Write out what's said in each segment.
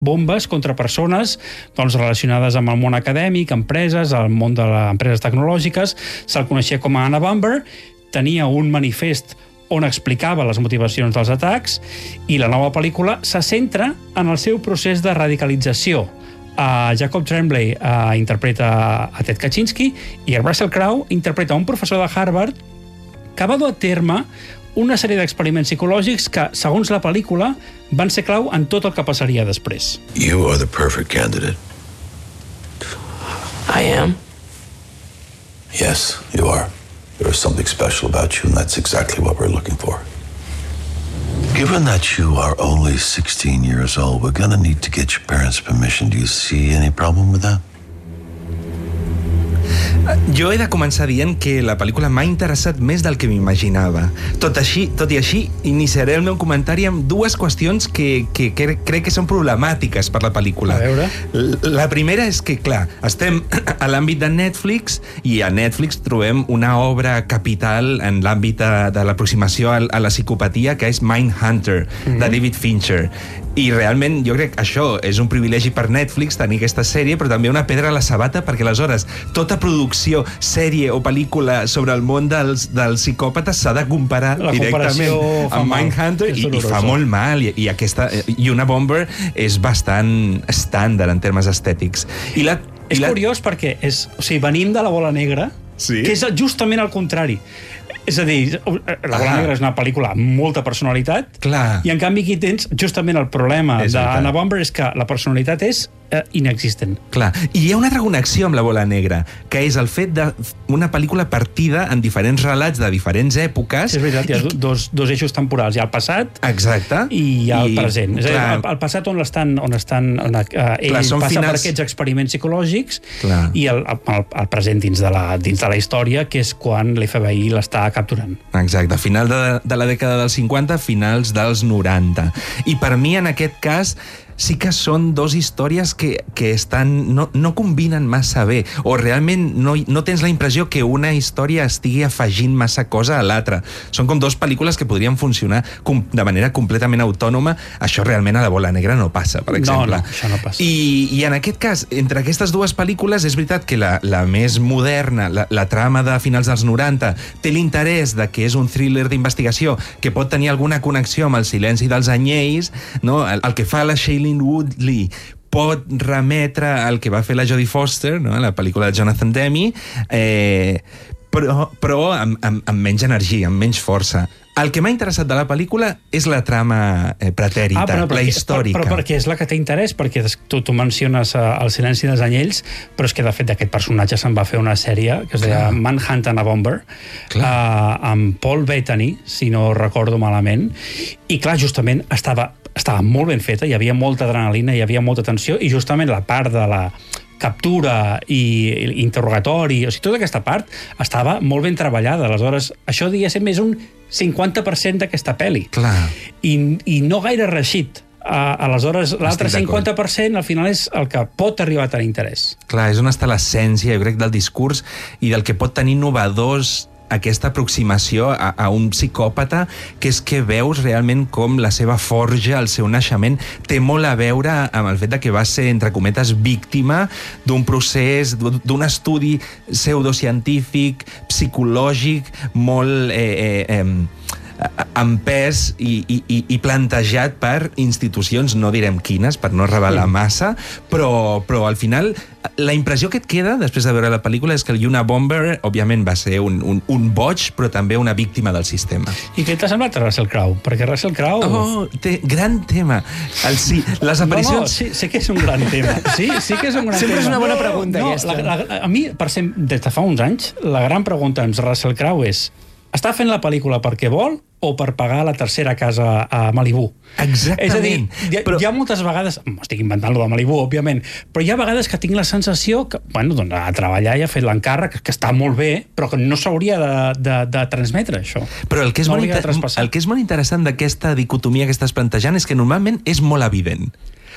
bombes contra persones relacionades amb el món acadèmic, empreses, el món de les empreses tecnològiques. Se'l coneixia com a Anna Bamber, tenia un manifest on explicava les motivacions dels atacs, i la nova pel·lícula se centra en el seu procés de radicalització. Jacob Tremblay interpreta a Ted Kaczynski i Russell Crowe interpreta un professor de Harvard que va dur a terme una sèrie d'experiments psicològics que, segons la pel·lícula, van ser clau en tot el que passaria després. You are the perfect candidate. I am? Yes, you are. There is something special about you, and that's exactly what we're looking for. Given that you are only 16 years old, we're going to need to get your parents' permission. Do you see any problem with that? Jo he de començar dient que la pel·lícula m'ha interessat més del que m'imaginava. Tot i així, iniciaré el meu comentari amb dues qüestions que crec que són problemàtiques per la pel·lícula. A veure. La primera és que, clar, estem a l'àmbit de Netflix i a Netflix trobem una obra capital en l'àmbit de l'aproximació a la psicopatia, que és Mindhunter, de David Fincher. I realment jo crec que això és un privilegi per Netflix, tenir aquesta sèrie, però també una pedra a la sabata, perquè aleshores tota producció, sèrie o pel·lícula sobre el món dels psicòpates s'ha de comparar directament amb Mindhunter, i fa molt mal, i una Bomber és bastant estàndard en termes estètics. És curiós perquè venim de la Bola Negra, que és justament el contrari. És a dir, la Bola Negra és una pel·lícula amb molta personalitat, i en canvi aquí tens justament el problema d'Anna Bamber, és que la personalitat és inexistent. Clar, i hi ha una altra connexió amb la Bola Negra, que és el fet d'una pel·lícula partida en diferents relats de diferents èpoques. Sí, és veritat, hi ha dos eixos temporals. Hi ha el passat i hi ha el present. És a dir, el passat on ell passa per aquests experiments psicològics, i el present dins de la història, que és quan l'FBI l'està capturant. Exacte, final de la dècada dels 50, finals dels 90. I per mi, en aquest cas, sí que són dues històries que no combinen massa bé, o realment no tens la impressió que una història estigui afegint massa cosa a l'altra. Són com dues pel·lícules que podrien funcionar de manera completament autònoma. Això realment a la Bola Negra no passa, per exemple. No, això no passa. I en aquest cas, entre aquestes dues pel·lícules, és veritat que la més moderna, la trama de finals dels 90, té l'interès de que és un thriller d'investigació que pot tenir alguna connexió amb el silenci dels anyells, no? El que fa la Shailene Woodley pot remetre al que va fer la Jodie Foster, no? La pel·lícula de Jonathan Demme, però amb menys energia, amb menys força. El que m'ha interessat de la pel·lícula és la trama pretèrita, la històrica. Però perquè és la que té interès, perquè tu menciones el silenci dels anyells, però és que de fet d'aquest personatge se'n va fer una sèrie que es deia Manhunt Anna Bamber, amb Paul Bettany, si no recordo malament, i clar, justament estava molt ben feta, hi havia molta adrenalina, hi havia molta tensió, i justament la part de la captura i interrogatori, o sigui, tota aquesta part estava molt ben treballada. Aleshores, això diguéssim és un 50% d'aquesta pel·li. I no gaire reeixit. Aleshores, l'altre 50% al final és el que pot arribar a tenir interès. Clar, és on està l'essència, jo crec, del discurs i del que pot tenir innovadors aquesta aproximació a un psicòpata, que és que veus realment com la seva forja, el seu naixement, té molt a veure amb el fet que va ser, entre cometes, víctima d'un procés, d'un estudi pseudocientífic, psicològic, molt empès i plantejat per institucions, no direm quines, per no revelar massa, però al final la impressió que et queda després de veure la pel·lícula és que el Una Bomber, òbviament, va ser un boig, però també una víctima del sistema. I què t'ha semblat Russell Crowe? Perquè Russell Crowe... Té gran tema. Les aparicions... No, sé que és un gran tema. Sí que és un gran tema. Sempre és una bona pregunta, aquesta. A mi, des de fa uns anys, la gran pregunta amb Russell Crowe és: està fent la pel·lícula perquè vol o per pagar la tercera casa a Malibu? Exactament. És a dir, hi ha moltes vegades, m'estic inventant lo de Malibu, òbviament, però hi ha vegades que tinc la sensació que, doncs a treballar i ha fet l'encàrrec, que està molt bé, però que no s'hauria de transmetre, això. Però el que és molt interessant d'aquesta dicotomia que estàs plantejant és que normalment és molt evident.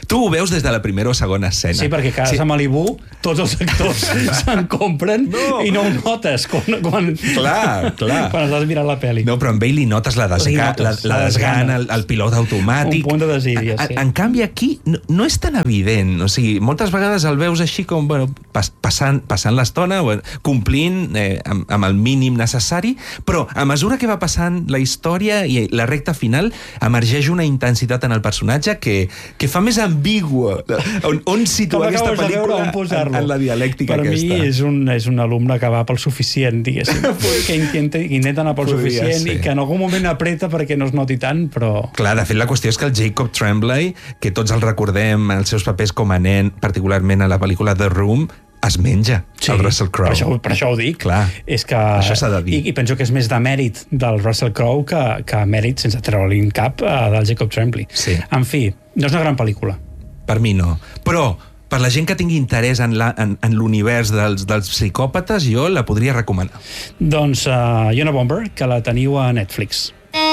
Tu ho veus des de la primera o segona escena. Sí, perquè a casa a Malibu tots els actors se'n compren i no ho notes quan estàs mirant la pel·li. No, però amb ell li notes la desgana, el pilot automàtic. Un punt de desídia, sí. En canvi, aquí no és tan evident. O sigui, moltes vegades el veus així com passant l'estona, complint amb el mínim necessari, però a mesura que va passant la història i la recta final emergeix una intensitat en el personatge que fa més ambigua on situar aquesta pel·lícula en la dialèctica aquesta. Per mi és un alumne que va pel suficient, diguéssim, que intenta anar pel suficient i que en algun moment apreta perquè no es noti tant, però... Clar, de fet, la qüestió és que el Jacob Tremblay, que tots el recordem en els seus papers com a nen, particularment a la pel·lícula The Room, es menja el Russell Crowe. Per això ho dic. Clar, és que, això s'ha de dir. I penso que és més de mèrit del Russell Crowe que mèrit, sense treure-li en cap, del Jacob Tremblay. Sí. En fi, no és una gran pel·lícula. Per mi no. Però per la gent que tingui interès en l'univers dels psicòpates, jo la podria recomanar. Doncs Unabomber, Bomber, que la teniu a Netflix.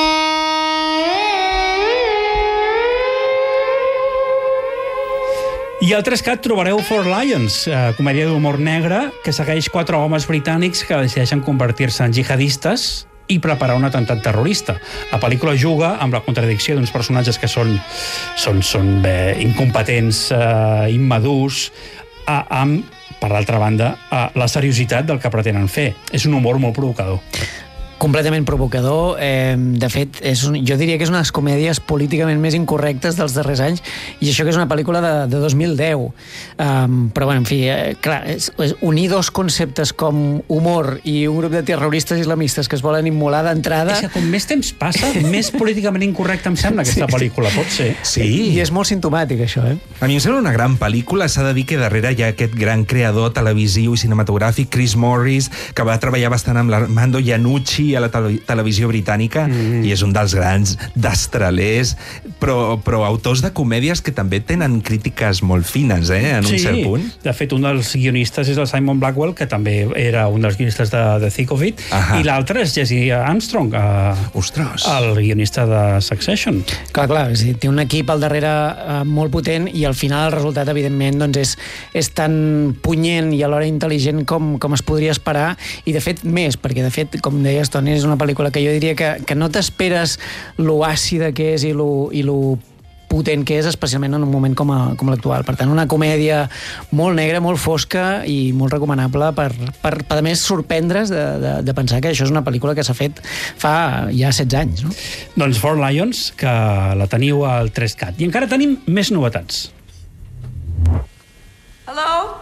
I al 3CAT trobareu Four Lions, comèdia d'humor negre que segueix 4 homes britànics que decideixen convertir-se en jihadistes i preparar un atemptat terrorista. La pel·lícula juga amb la contradicció d'uns personatges que són incompetents, immadurs, amb, per l'altra banda, la seriositat del que pretenen fer. És un humor molt provocador. Completament provocador. De fet, jo diria que és una de les comèdies políticament més incorrectes dels darrers anys, i això que és una pel·lícula de 2010. Però, bueno, en fi, clar, unir dos conceptes com humor i un grup de terroristes islamistes que es volen immolar d'entrada... És que com més temps passa, més políticament incorrecta em sembla aquesta pel·lícula, pot ser. Sí. I és molt simptomàtic, això, A mi em sembla una gran pel·lícula. S'ha de dir que darrere hi ha aquest gran creador televisiu i cinematogràfic, Chris Morris, que va treballar bastant amb l'Armando Iannucci a la televisió britànica i és un dels grans destralers, però autors de comèdies que també tenen crítiques molt fines, en un cert punt. De fet, un dels guionistes és el Simon Blackwell, que també era un dels guionistes de Thick of It, i l'altre és Jesse Armstrong, el guionista de Succession. Clar, té un equip al darrere molt potent, i al final el resultat, evidentment, doncs és tan punyent i alhora intel·ligent com es podria esperar, i de fet més, perquè de fet, com deies, Toni, és una pel·lícula que jo diria que no t'esperes lo àcida que és i lo potent que és, especialment en un moment com l'actual. Per tant, una comèdia molt negra, molt fosca i molt recomanable per a més, sorprendre's de pensar que això és una pel·lícula que s'ha fet fa ja 16 anys. No? Doncs Four Lions, que la teniu al 3CAT. I encara tenim més novetats. Hello?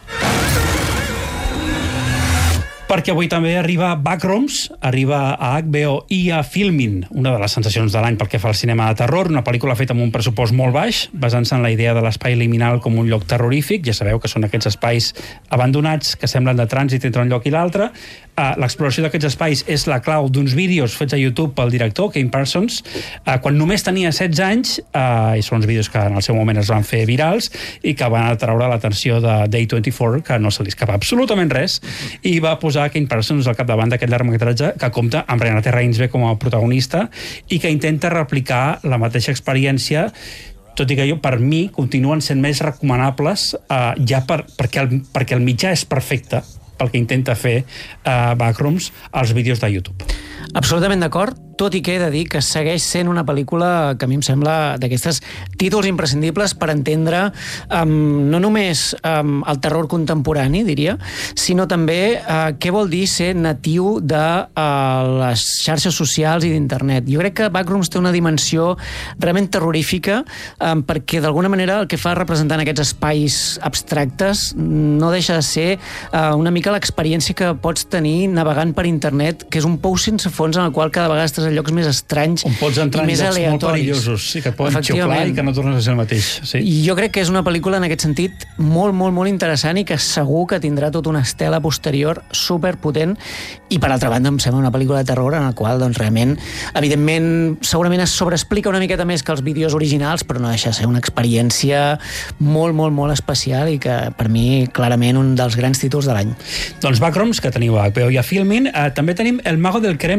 Perquè avui també arriba Backrooms, arriba a HBO i a Filmin, una de les sensacions de l'any pel que fa al cinema de terror, una pel·lícula feta amb un pressupost molt baix, basant-se en la idea de l'espai liminal com un lloc terrorífic. Ja sabeu que són aquests espais abandonats que semblen de trànsit entre un lloc i l'altre. L'exploració d'aquests espais és la clau d'uns vídeos fets a YouTube pel director, Kane Parsons, quan només tenia 16 anys, i són uns vídeos que en el seu moment es van fer virals i que van atraure l'atenció de Day24, que no se li escapa absolutament res, i va posar Kane Parsons al capdavant d'aquest llargmetratge que compta amb Renate Reinsve com a protagonista i que intenta replicar la mateixa experiència, tot i que per mi continuen sent més recomanables ja perquè el mitjà és perfecte pel que intenta fer Backrooms als vídeos de YouTube. Absolutament d'acord, tot i que he de dir que segueix sent una pel·lícula que a mi em sembla d'aquestes títols imprescindibles per entendre no només el terror contemporani, diria, sinó també què vol dir ser natiu de les xarxes socials i d'internet. Jo crec que Backrooms té una dimensió realment terrorífica perquè d'alguna manera el que fa representant aquests espais abstractes no deixa de ser una mica l'experiència que pots tenir navegant per internet, que és un pou sense fons en el qual cada vegada estàs a llocs més estranys on pots entrar i més en llocs aleatoris. Molt perillosos, sí, que poden xuclar i que no tornes a ser el mateix. Sí. I jo crec que és una pel·lícula en aquest sentit molt, molt, molt interessant i que segur que tindrà tota una estela posterior superpotent, i per altra banda em sembla una pel·lícula de terror en la qual doncs realment, evidentment, segurament es sobreexplica una miqueta més que els vídeos originals, però no deixa de ser una experiència molt, molt, molt especial i que per mi clarament un dels grans títols de l'any. Doncs Backrooms, que teniu a HBO i a Filmin. També tenim El Mago del Kremlin,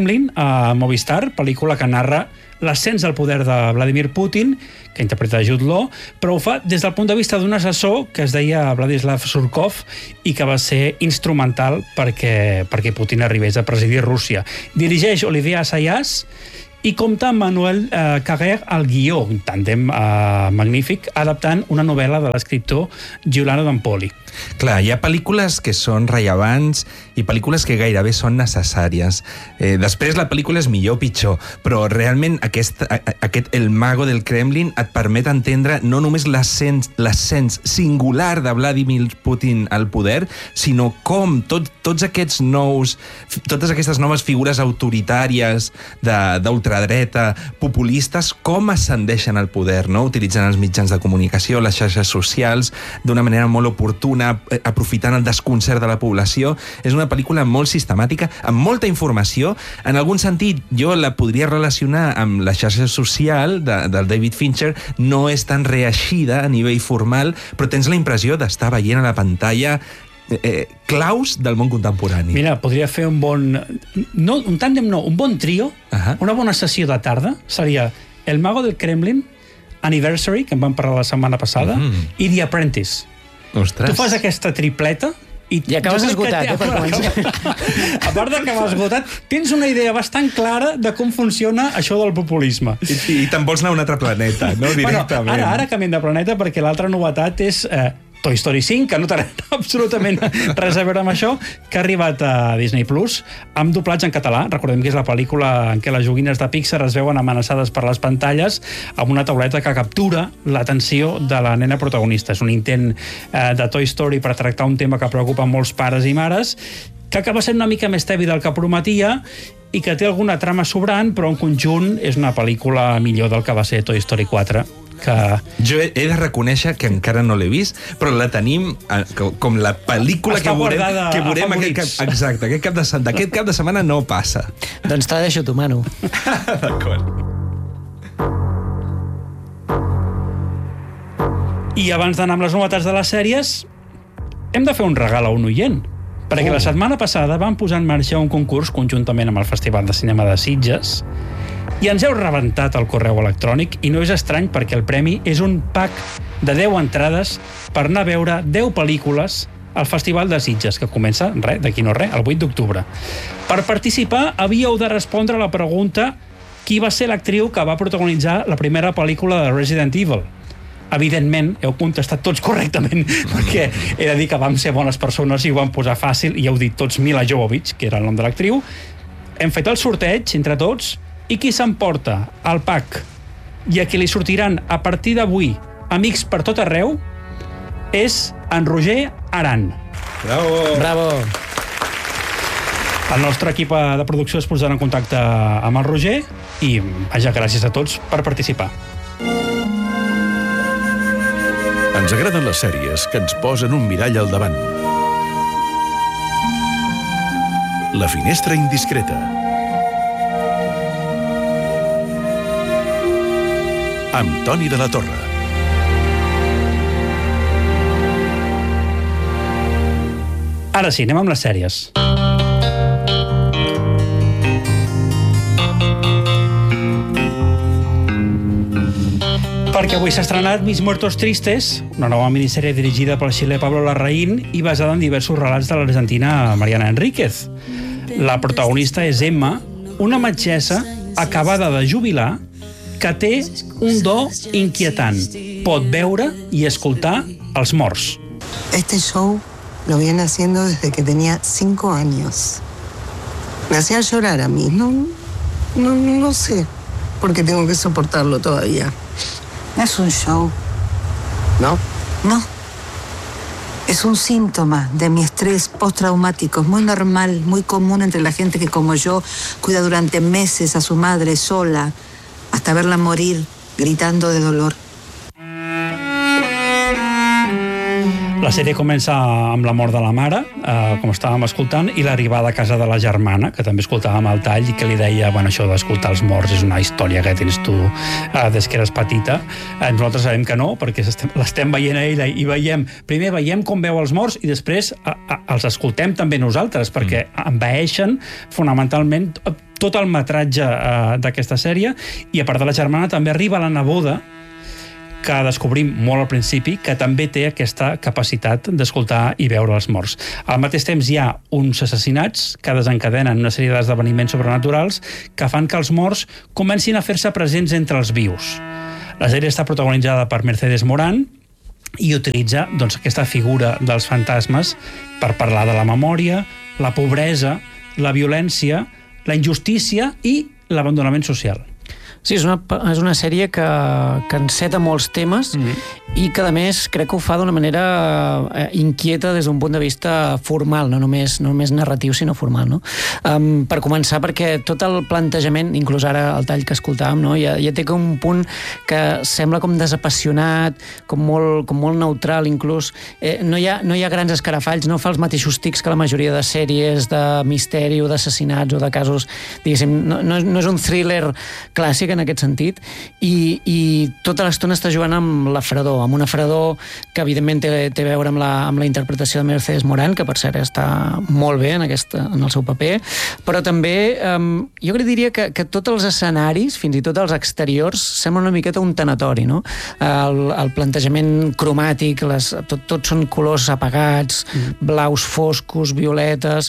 Kremlin a Movistar, pel·lícula que narra l'ascens al poder de Vladimir Putin, que interpreta Jude Law, però ho fa des del punt de vista d'un assessor que es deia Vladislav Surkov i que va ser instrumental perquè Putin arribés a presidir Rússia. Dirigeix Olivier Assayas i compta amb Manuel Carrère al guió, un tàndem magnífic, adaptant una novel·la de l'escriptor Giuliano D'Ampoli. Clar, hi ha pel·lícules que són rellevants i pel·lícules que gairebé són necessàries. Després la pel·lícula és millor o pitjor, però realment aquest El mago del Kremlin et permet entendre no només l'ascens singular de Vladimir Putin al poder, sinó com totes aquestes noves figures autoritàries d'ultradreta, populistes, com ascendeixen al poder, no? Utilitzant els mitjans de comunicació, les xarxes socials, d'una manera molt oportuna, aprofitant el desconcert de la població. És una pel·lícula molt sistemàtica, amb molta informació. En algun sentit, jo la podria relacionar amb la xarxa social del David Fincher. No és tan reeixida a nivell formal, però tens la impressió d'estar veient a la pantalla claus del món contemporani. Mira, podria fer un bon trio, una bona sessió de tarda, seria El mago del Kremlin, Anniversary, que en vam parlar la setmana passada, i The Apprentice. Ostres. Tu fas aquesta tripleta i acabes esgotat, per començar. A part d'acabar esgotat, tens una idea bastant clara de com funciona això del populisme. I te'n vols anar a un altre planeta, no? Directament. Bueno, ara canviem de planeta perquè l'altra novetat és Toy Story 5, que no té absolutament res a veure amb això, que ha arribat a Disney Plus, amb doblatge en català. Recordem que és la pel·lícula en què les joguines de Pixar es veuen amenaçades per les pantalles amb una tauleta que captura l'atenció de la nena protagonista. És un intent de Toy Story per tractar un tema que preocupa molts pares i mares, que acaba sent una mica més tebi del que prometia i que té alguna trama sobrant, però en conjunt és una pel·lícula millor del que va ser Toy Story 4. Jo he de reconèixer que encara no l'he vist, però la tenim com la pel·lícula que veurem aquest cap de setmana no passa. Doncs te la deixo tu, Manu. D'acord. I abans d'anar amb les novetats de les sèries, hem de fer un regal a un oient, perquè la setmana passada vam posar en marxa un concurs conjuntament amb el Festival de Cinema de Sitges i ens heu rebentat el correu electrònic, i no és estrany perquè el premi és un pack de 10 entrades per anar a veure 10 pel·lícules al Festival de Sitges, que comença, d'aquí no res, el 8 d'octubre. Per participar havíeu de respondre a la pregunta: qui va ser l'actriu que va protagonitzar la primera pel·lícula de Resident Evil? Evidentment, heu contestat tots correctament, perquè he de dir que vam ser bones persones i ho vam posar fàcil, i heu dit tots Mila Jovovich, que era el nom de l'actriu. Hem fet el sorteig entre tots, i qui s'emporta el pack i a qui li sortiran a partir d'avui amics per tot arreu és en Roger Aran. Bravo! Bravo! El nostre equip de producció es posarà en contacte amb el Roger i, vaja, gràcies a tots per participar. Ens agraden les sèries que ens posen un mirall al davant. La finestra indiscreta. Amb Toni de la Torre. Ara sí, anem amb les sèries. Perquè avui s'ha estrenat Mis Muertos Tristes, una nova minissèrie dirigida pel xilè Pablo Larraín i basada en diversos relats de l'argentina Mariana Enríquez. La protagonista és Emma, una metgessa acabada de jubilar que té un do inquietant. Pot veure i escoltar els morts. Este show lo viene haciendo desde que tenía 5 años. Me hacía llorar a mí. No sé por qué tengo que soportarlo todavía. Es un show. ¿No? No. Es un síntoma de mi estrés postraumático. Es muy normal, muy común entre la gente que, como yo, cuida durante meses a su madre sola, hasta verla morir gritando de dolor. La sèrie comença amb la mort de la mare, com estàvem escoltant, i l'arribada a casa de la germana, que també escoltàvem al tall, i que li deia, bueno, això d'escoltar els morts és una història que tens tu des que eres petita. Nosaltres sabem que no, perquè l'estem veient a ella i primer veiem com veu els morts i després els escoltem també nosaltres, perquè envaeixen fonamentalment tot el metratge d'aquesta sèrie, i a part de la germana també arriba la neboda, que descobrim molt al principi, que també té aquesta capacitat d'escoltar i veure els morts. Al mateix temps hi ha uns assassinats que desencadenen una sèrie d'esdeveniments sobrenaturals que fan que els morts comencin a fer-se presents entre els vius. La sèrie està protagonitzada per Mercedes Morán i utilitza aquesta figura dels fantasmes per parlar de la memòria, la pobresa, la violència, la injustícia i l'abandonament social. Sí, és una sèrie que enceta molts temes i que, a més, crec que ho fa d'una manera inquieta des d'un punt de vista formal, no només narratiu, sinó formal. No? Per començar, perquè tot el plantejament, inclús ara el tall que escoltàvem, no? ja té un punt que sembla com desapassionat, com molt neutral, inclús. No hi ha grans escarafalls, no fa els mateixos tics que la majoria de sèries de misteri o d'assassinats o de casos, diguéssim, no és un thriller clàssic en aquest sentit, i tota l'estona està jugant amb la fredor, amb una fredor que evidentment té a veure amb la interpretació de Mercedes Morán, que per cert està molt bé en el seu paper, però també jo diria que tots els escenaris, fins i tot els exteriors, semblen una miqueta un tanatori, no? El plantejament cromàtic, tots són colors apagats, blaus foscos, violetes,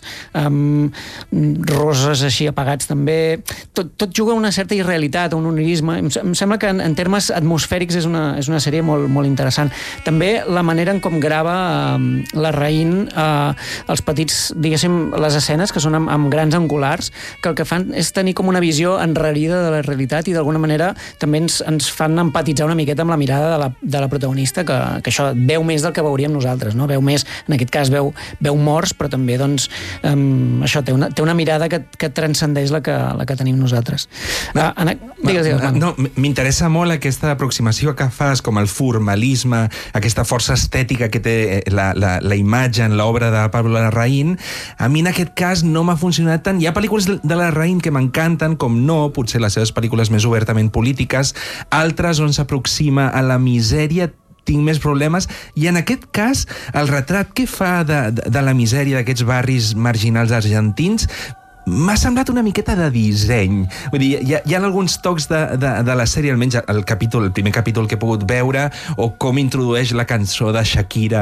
roses així apagats també, tot juga a una certa irrealitat, un onirisme. Em sembla que en termes atmosfèrics és una sèrie molt, molt interessant. També la manera en com grava Larraín els petits, diguéssim, les escenes, que són amb grans angulars, que el que fan és tenir com una visió enrarida de la realitat i d'alguna manera també ens fan empatitzar una miqueta amb la mirada de la protagonista, que això veu més del que veuríem nosaltres, no? Veu més, en aquest cas veu morts, però també això té una mirada que transcendeix la que tenim nosaltres. Digues, no, m'interessa molt aquesta aproximació que fas, com el formalisme, aquesta força estètica que té la imatge en l'obra de Pablo Larraín. A mi en aquest cas no m'ha funcionat tant. Hi ha pel·lícules de Larraín que m'encanten, com No, potser les seves pel·lícules més obertament polítiques, altres on s'aproxima a la misèria tinc més problemes, i en aquest cas el retrat que fa de la misèria d'aquests barris marginals argentins m'ha semblat una miqueta de disseny. Vull dir, hi ha alguns tocs de la sèrie, almenys el primer capítol que he pogut veure, o com introdueix la cançó de Shakira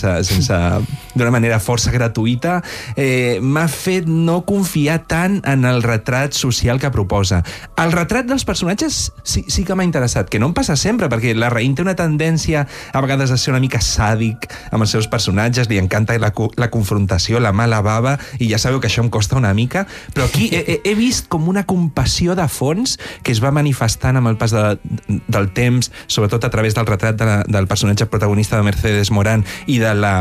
d'una manera força gratuïta, m'ha fet no confiar tant en el retrat social que proposa. El retrat dels personatges sí que m'ha interessat, que no em passa sempre, perquè Larraín té una tendència a vegades a ser una mica sàdic amb els seus personatges, li encanta la confrontació, la mala bava, i ja sabeu que això em costa una mica, però aquí he vist com una compassió de fons que es va manifestant amb el pas del temps, sobretot a través del retrat del personatge protagonista de Mercedes Morán i de la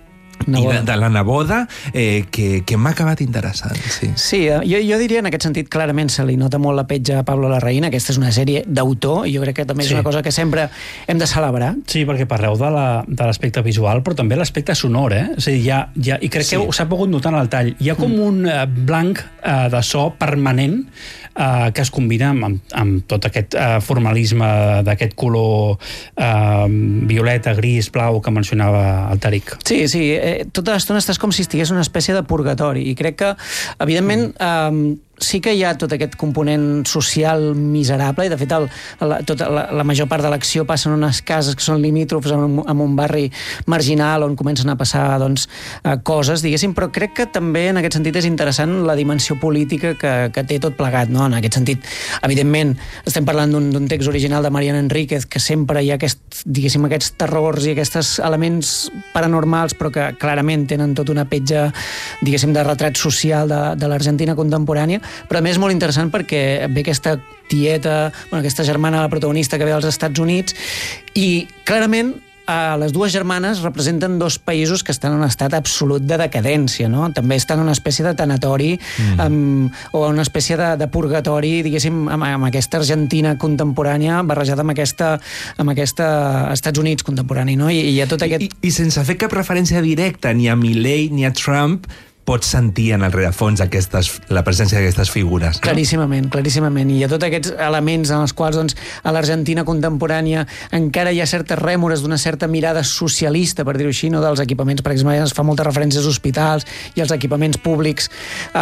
neboda, que m'ha acabat interessant. Sí, jo diria en aquest sentit clarament se li nota molt la petja a Pablo Larraín. Aquesta és una sèrie d'autor i jo crec que també és una cosa que sempre hem de celebrar. Sí, perquè parleu de l'aspecte visual, però també l'aspecte sonor, És a dir, i crec que s'ha pogut notar en el tall. Hi ha com un blanc de so permanent que es combina amb tot aquest formalisme d'aquest color violeta, gris, blau que mencionava el Tariq. Sí, tota l'estona estàs com si estigués una espècie de purgatori, i crec que, evidentment, sí que hi ha tot aquest component social miserable, i de fet la major part de l'acció passa en unes cases que són limítrofs en un barri marginal on comencen a passar coses, diguéssim, però crec que també en aquest sentit és interessant la dimensió política que té tot plegat, no? En aquest sentit, evidentment, estem parlant d'un text original de Mariana Enríquez, que sempre hi ha aquests terrors i aquests elements paranormals, però que clarament tenen tota una petja, diguéssim, de retrat social de l'Argentina contemporània, però a més és molt interessant perquè ve aquesta tieta, aquesta germana de la protagonista que ve dels Estats Units, i clarament les dues germanes representen dos països que estan en un estat absolut de decadència, no? També estan en una espècie de tanatori o una espècie de purgatori, diguéssim, amb aquesta Argentina contemporània barrejada amb aquesta Estats Units contemporani, no? I hi ha tot aquest... I sense fer cap referència directa ni a Milei ni a Trump, pots sentir en el rerefons la presència d'aquestes figures. No? Claríssimament. I hi ha tots aquests elements en els quals doncs, a l'Argentina contemporània encara hi ha certes rèmores d'una certa mirada socialista, per dir-ho així, no? Dels equipaments, per exemple, es fa moltes referències als hospitals i als equipaments públics,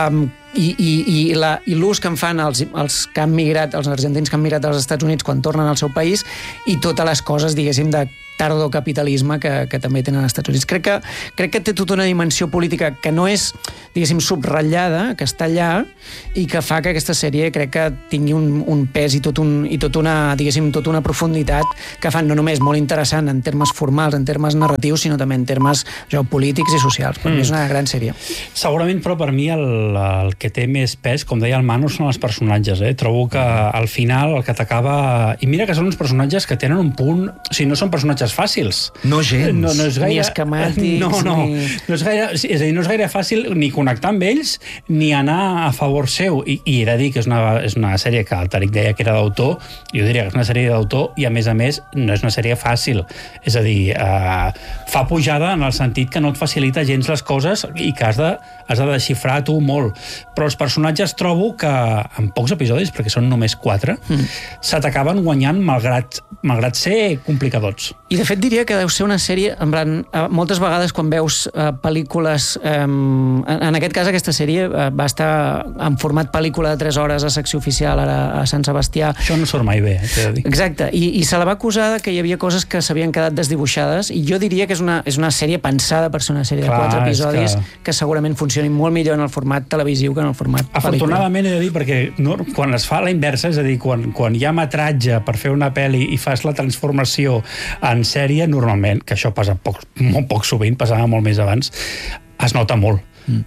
i l'ús que en fan els que han migrat, els argentins que han migrat als Estats Units quan tornen al seu país, i totes les coses, diguéssim, de tardocapitalisme que també tenen als Estats Units. Crec que té tota una dimensió política que no és, diguéssim, subratllada, que està allà, i que fa que aquesta sèrie crec que tingui un pes i tota una profunditat que fan no només molt interessant en termes formals, en termes narratius, sinó també en termes polítics i socials. Per mi és una gran sèrie. Segurament, però, per mi el que té més pes, com deia el Manu, són els personatges. Trobo que al final el que t'acaba... I mira que són uns personatges que tenen un punt... O sigui, no són personatges fàcils. No gens. No és gaire... Ni esquemàtics. No és gaire... És a dir, no és gaire fàcil ni connectar amb ells ni anar a favor seu. I he de dir que és una sèrie que el Tariq deia que era d'autor. Jo diria que és una sèrie d'autor i, a més, no és una sèrie fàcil. És a dir, fa pujada en el sentit que no et facilita gens les coses i que has de desxifrar tu molt. Però els personatges trobo que en pocs episodis, perquè són només 4, se t'acaben guanyant malgrat ser complicadots. I de fet diria que deu ser una sèrie, en plan, moltes vegades quan veus pel·lícules, en aquest cas aquesta sèrie va estar en format pel·lícula de 3 hores a secció oficial ara a Sant Sebastià. Això no surt mai bé, t'he de dir. Exacte, i se la va acusar que hi havia coses que s'havien quedat desdibuixades, i jo diria que és una sèrie pensada per ser una sèrie de 4 episodis que segurament funcioni molt millor en el format televisiu que en el format pel·lícula. Afortunadament, he de dir, perquè quan es fa a la inversa, és a dir, quan hi ha metratge per fer una pel·li i fas la transformació en sèrie, normalment, que això passa molt poc sovint, passava molt més abans, es nota molt.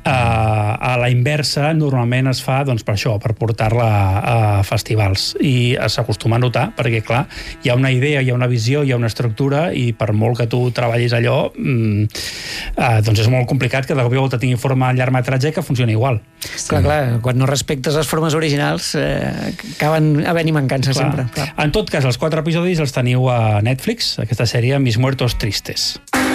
A la inversa, normalment es fa doncs, per això, per portar-la a festivals, i s'acostuma a notar, perquè clar, hi ha una idea, hi ha una visió, hi ha una estructura, i per molt que tu treballis allò, doncs és molt complicat que de cop i volta tingui forma en llargmetratge que funcioni igual. Clar, quan no respectes les formes originals acaben havent-hi mancances sempre. Clar. En tot cas, els 4 episodis els teniu a Netflix, aquesta sèrie Mis Muertos Tristes.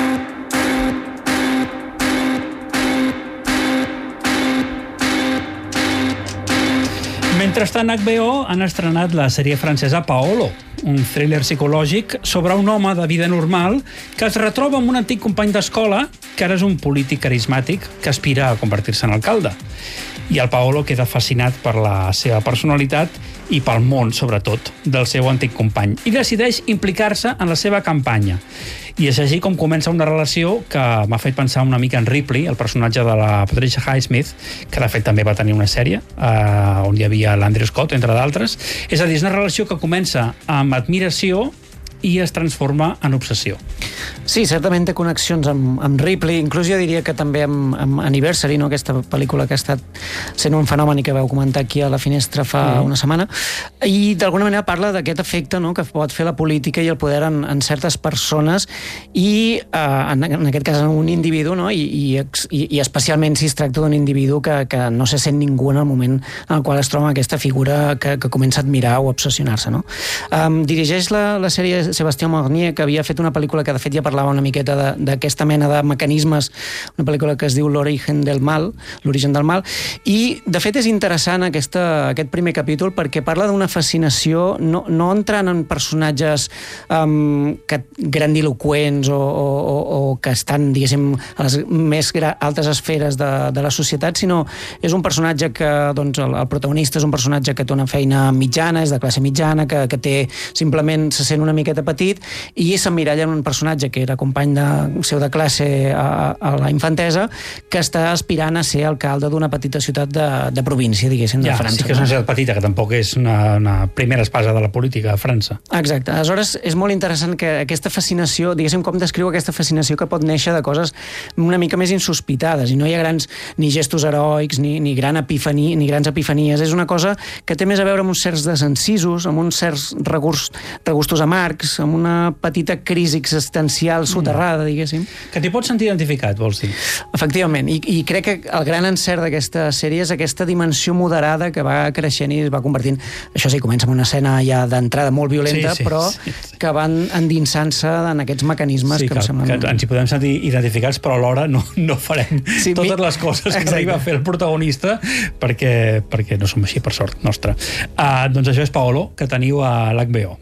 Mentrestant, HBO han estrenat la sèrie francesa Paolo, un thriller psicològic sobre un home de vida normal que es retroba amb un antic company d'escola que ara és un polític carismàtic que aspira a convertir-se en alcalde. I el Paolo queda fascinat per la seva personalitat i pel món, sobretot, del seu antic company, i decideix implicar-se en la seva campanya. I és així com comença una relació que m'ha fet pensar una mica en Ripley, el personatge de la Patricia Highsmith, que de fet també va tenir una sèrie on hi havia l'Andrew Scott, entre d'altres. És a dir, és una relació que comença amb admiració i es transforma en obsessió. Sí, certament té connexions amb Ripley, inclús jo diria que també amb Anniversary, no? Aquesta pel·lícula que ha estat sent un fenomen i que vau comentar aquí a la finestra fa una setmana, i d'alguna manera parla d'aquest efecte, no? Que pot fer la política i el poder en certes persones, i en aquest cas en un individu, no? I especialment si es tracta d'un individu que no se sent ningú en el moment en el qual es troba aquesta figura que comença a admirar o a obsessionar-se. No? Dirigeix la sèrie Sébastien Marnier, que havia fet una pel·lícula que de fet ja parlava una miqueta d'aquesta mena de mecanismes, una pel·lícula que es diu L'origen del mal, i de fet és interessant aquest primer capítol perquè parla d'una fascinació, no entrant en personatges grandiloquents o que estan, diguéssim, a les més altes esferes de la societat, sinó és un personatge que, doncs, el protagonista és un personatge que té una feina mitjana, és de classe mitjana, que té, simplement se sent una miqueta petit, i s'emmiralla en un personatge que era company seu de classe a la infantesa, que està aspirant a ser alcalde d'una petita ciutat de província, diguéssim, de França. Sí que és una ciutat petita, que tampoc és una primera espasa de la política a França. Exacte. Aleshores, és molt interessant que aquesta fascinació, diguéssim, com descriu aquesta fascinació que pot néixer de coses una mica més insospitades, i no hi ha grans ni gestos heroics, ni grans epifanies. És una cosa que té més a veure amb uns certs desencisos, amb uns certs regustos amargs, amb una petita crisi existencial existencial soterrada, diguéssim. Que t'hi pots sentir identificat, vols dir? Efectivament, i crec que el gran encert d'aquesta sèrie és aquesta dimensió moderada que va creixent i es va convertint... Això sí, comença amb una escena ja d'entrada molt violenta, però que van endinsant-se en aquests mecanismes que em semblen... Que ens hi podem sentir identificats, però alhora no farem totes les coses que arriba a fer el protagonista perquè no som així, per sort nostra. Doncs això és Paolo, que teniu a l'HBO.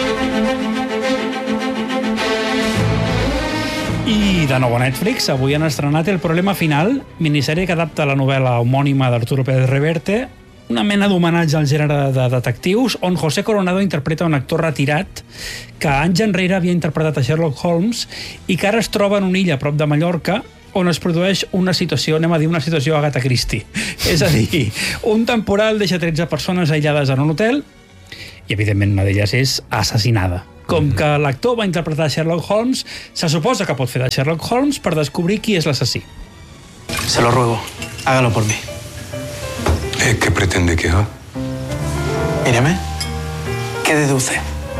I de nou a Netflix, avui han estrenat El problema final, minissèrie que adapta la novel·la homònima d'Arturo Pérez Reverte, una mena d'homenatge al gènere de detectius, on José Coronado interpreta un actor retirat que anys enrere havia interpretat a Sherlock Holmes i que ara es troba en una illa a prop de Mallorca on es produeix una situació, anem a dir una situació Agatha Christie. És a dir, un temporal deixa 13 persones aïllades en un hotel i, evidentment, una d'elles és assassinada. Com que l'actor va interpretar Sherlock Holmes, se suposa que pot fer de Sherlock Holmes per descobrir qui és l'assassí. Se lo ruego, hágalo por mí. ¿Qué pretende que haga? Míreme. ¿Qué deduce?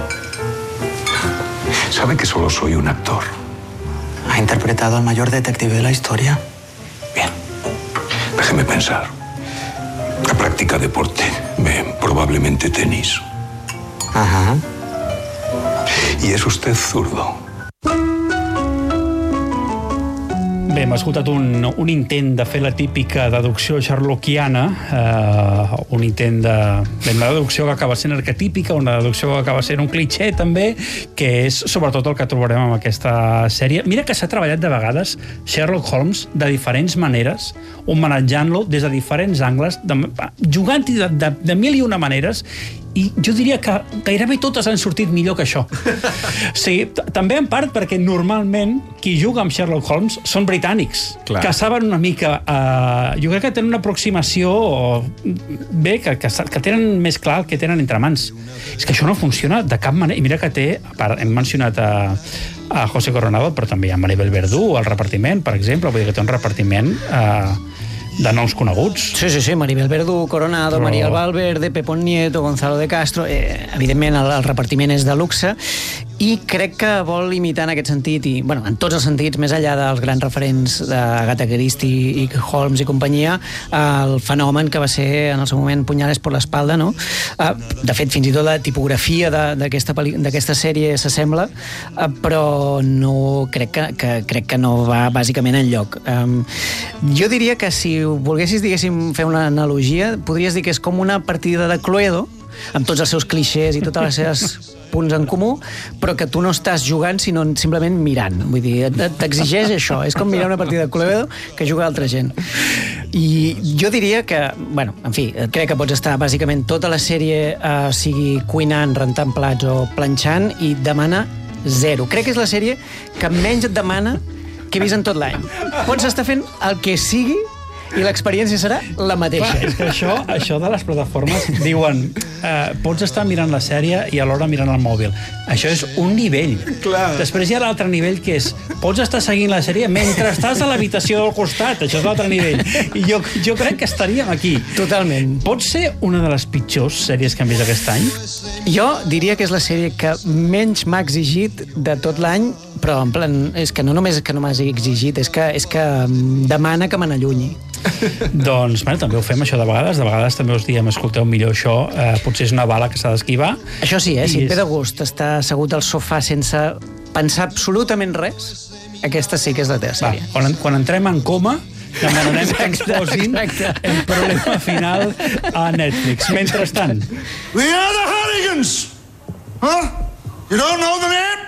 Sabe que solo soy un actor. ¿Ha interpretado al mayor detective de la historia? Bien. Déjeme pensar. Practica deporte. Probablemente tenis. Ajá. ¿Y es usted zurdo? Bé, hem escoltat un intent de fer la típica deducció sherlockiana, un intent una deducció que acaba sent arquetípica, una deducció que acaba sent un cliché també, que és sobretot el que trobarem en aquesta sèrie. Mira que s'ha treballat de vegades Sherlock Holmes de diferents maneres, homenatjant-lo des de diferents angles, jugant-hi de mil i una maneres, i jo diria que gairebé totes han sortit millor que això. Sí, també en part perquè normalment qui juga amb Sherlock Holmes són britànics, que saben una mica... jo crec que tenen una aproximació bé, que tenen més clar el que tenen entre mans. És que això no funciona de cap manera. I mira que té, hem mencionat a José Coronado, però també hi ha Maribel Verdú al repartiment, per exemple, vull dir que té un repartiment... de noms coneguts. Sí, Maribel Verdú, Coronado, María Valverde, Pepón Nieto, Gonzalo de Castro... evidentment, el repartiment és de luxe i crec que vol imitar en aquest sentit, i en tots els sentits, més enllà dels grans referents d'Agatha Christie i Holmes i companyia, el fenomen que va ser en el seu moment Punyales por la espalda, no? De fet, fins i tot la tipografia d'aquesta sèrie s'assembla, però no crec que no va bàsicament enlloc. Jo diria que si volguessis, diguéssim, fer una analogia, podries dir que és com una partida de Cluedo, amb tots els seus clixés i totes les seves punts en comú, però que tu no estàs jugant, sinó simplement mirant. Vull dir, t'exigeix això. És com mirar una partida de Cluedo que juga altra gent. I jo diria que, en fi, crec que pots estar bàsicament tota la sèrie, sigui cuinant, rentant plats o planxant, i demana zero. Crec que és la sèrie que menys et demana que he vist en tot l'any. Pots estar fent el que sigui i l'experiència serà la mateixa. Clar, és que això de les plataformes diuen, pots estar mirant la sèrie i alhora mirant el mòbil. Això és un nivell. Clar. Després hi ha l'altre nivell, que és pots estar seguint la sèrie mentre estàs a l'habitació del costat. Això és l'altre nivell. I jo crec que estaríem aquí. Totalment. Pot ser una de les pitjors sèries que hem vist aquest any? Jo diria que és la sèrie que menys m'ha exigit de tot l'any, però en plan, és que no només que no m'hagi exigit, és que demana que me n'allunyi. Doncs també ho fem això de vegades també us diem, escolteu, millor això, potser és una bala que s'ha d'esquivar. Això sí, si et ve de gust estar assegut al sofà sense pensar absolutament res, aquesta sí que és la teva sèrie. Quan entrem en coma demanarem que ens posin El problema final a Netflix. Mentrestant, We are the Harrigans! Huh? You don't know the name?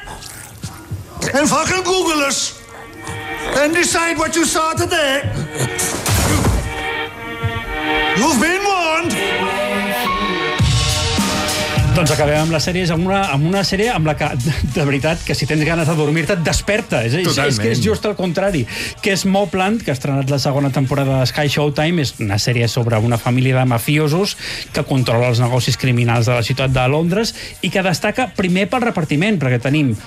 Then fucking Google us. Then decide what you saw today. You've been warned. doncs acabem amb les sèries, amb una sèrie amb la que, de veritat, que si tens ganes de dormir-te, et desperta. És que és just el contrari. Que és Mobland, que ha estrenat la segona temporada de Sky Showtime, és una sèrie sobre una família de mafiosos que controla els negocis criminals de la ciutat de Londres i que destaca primer pel repartiment, perquè tenim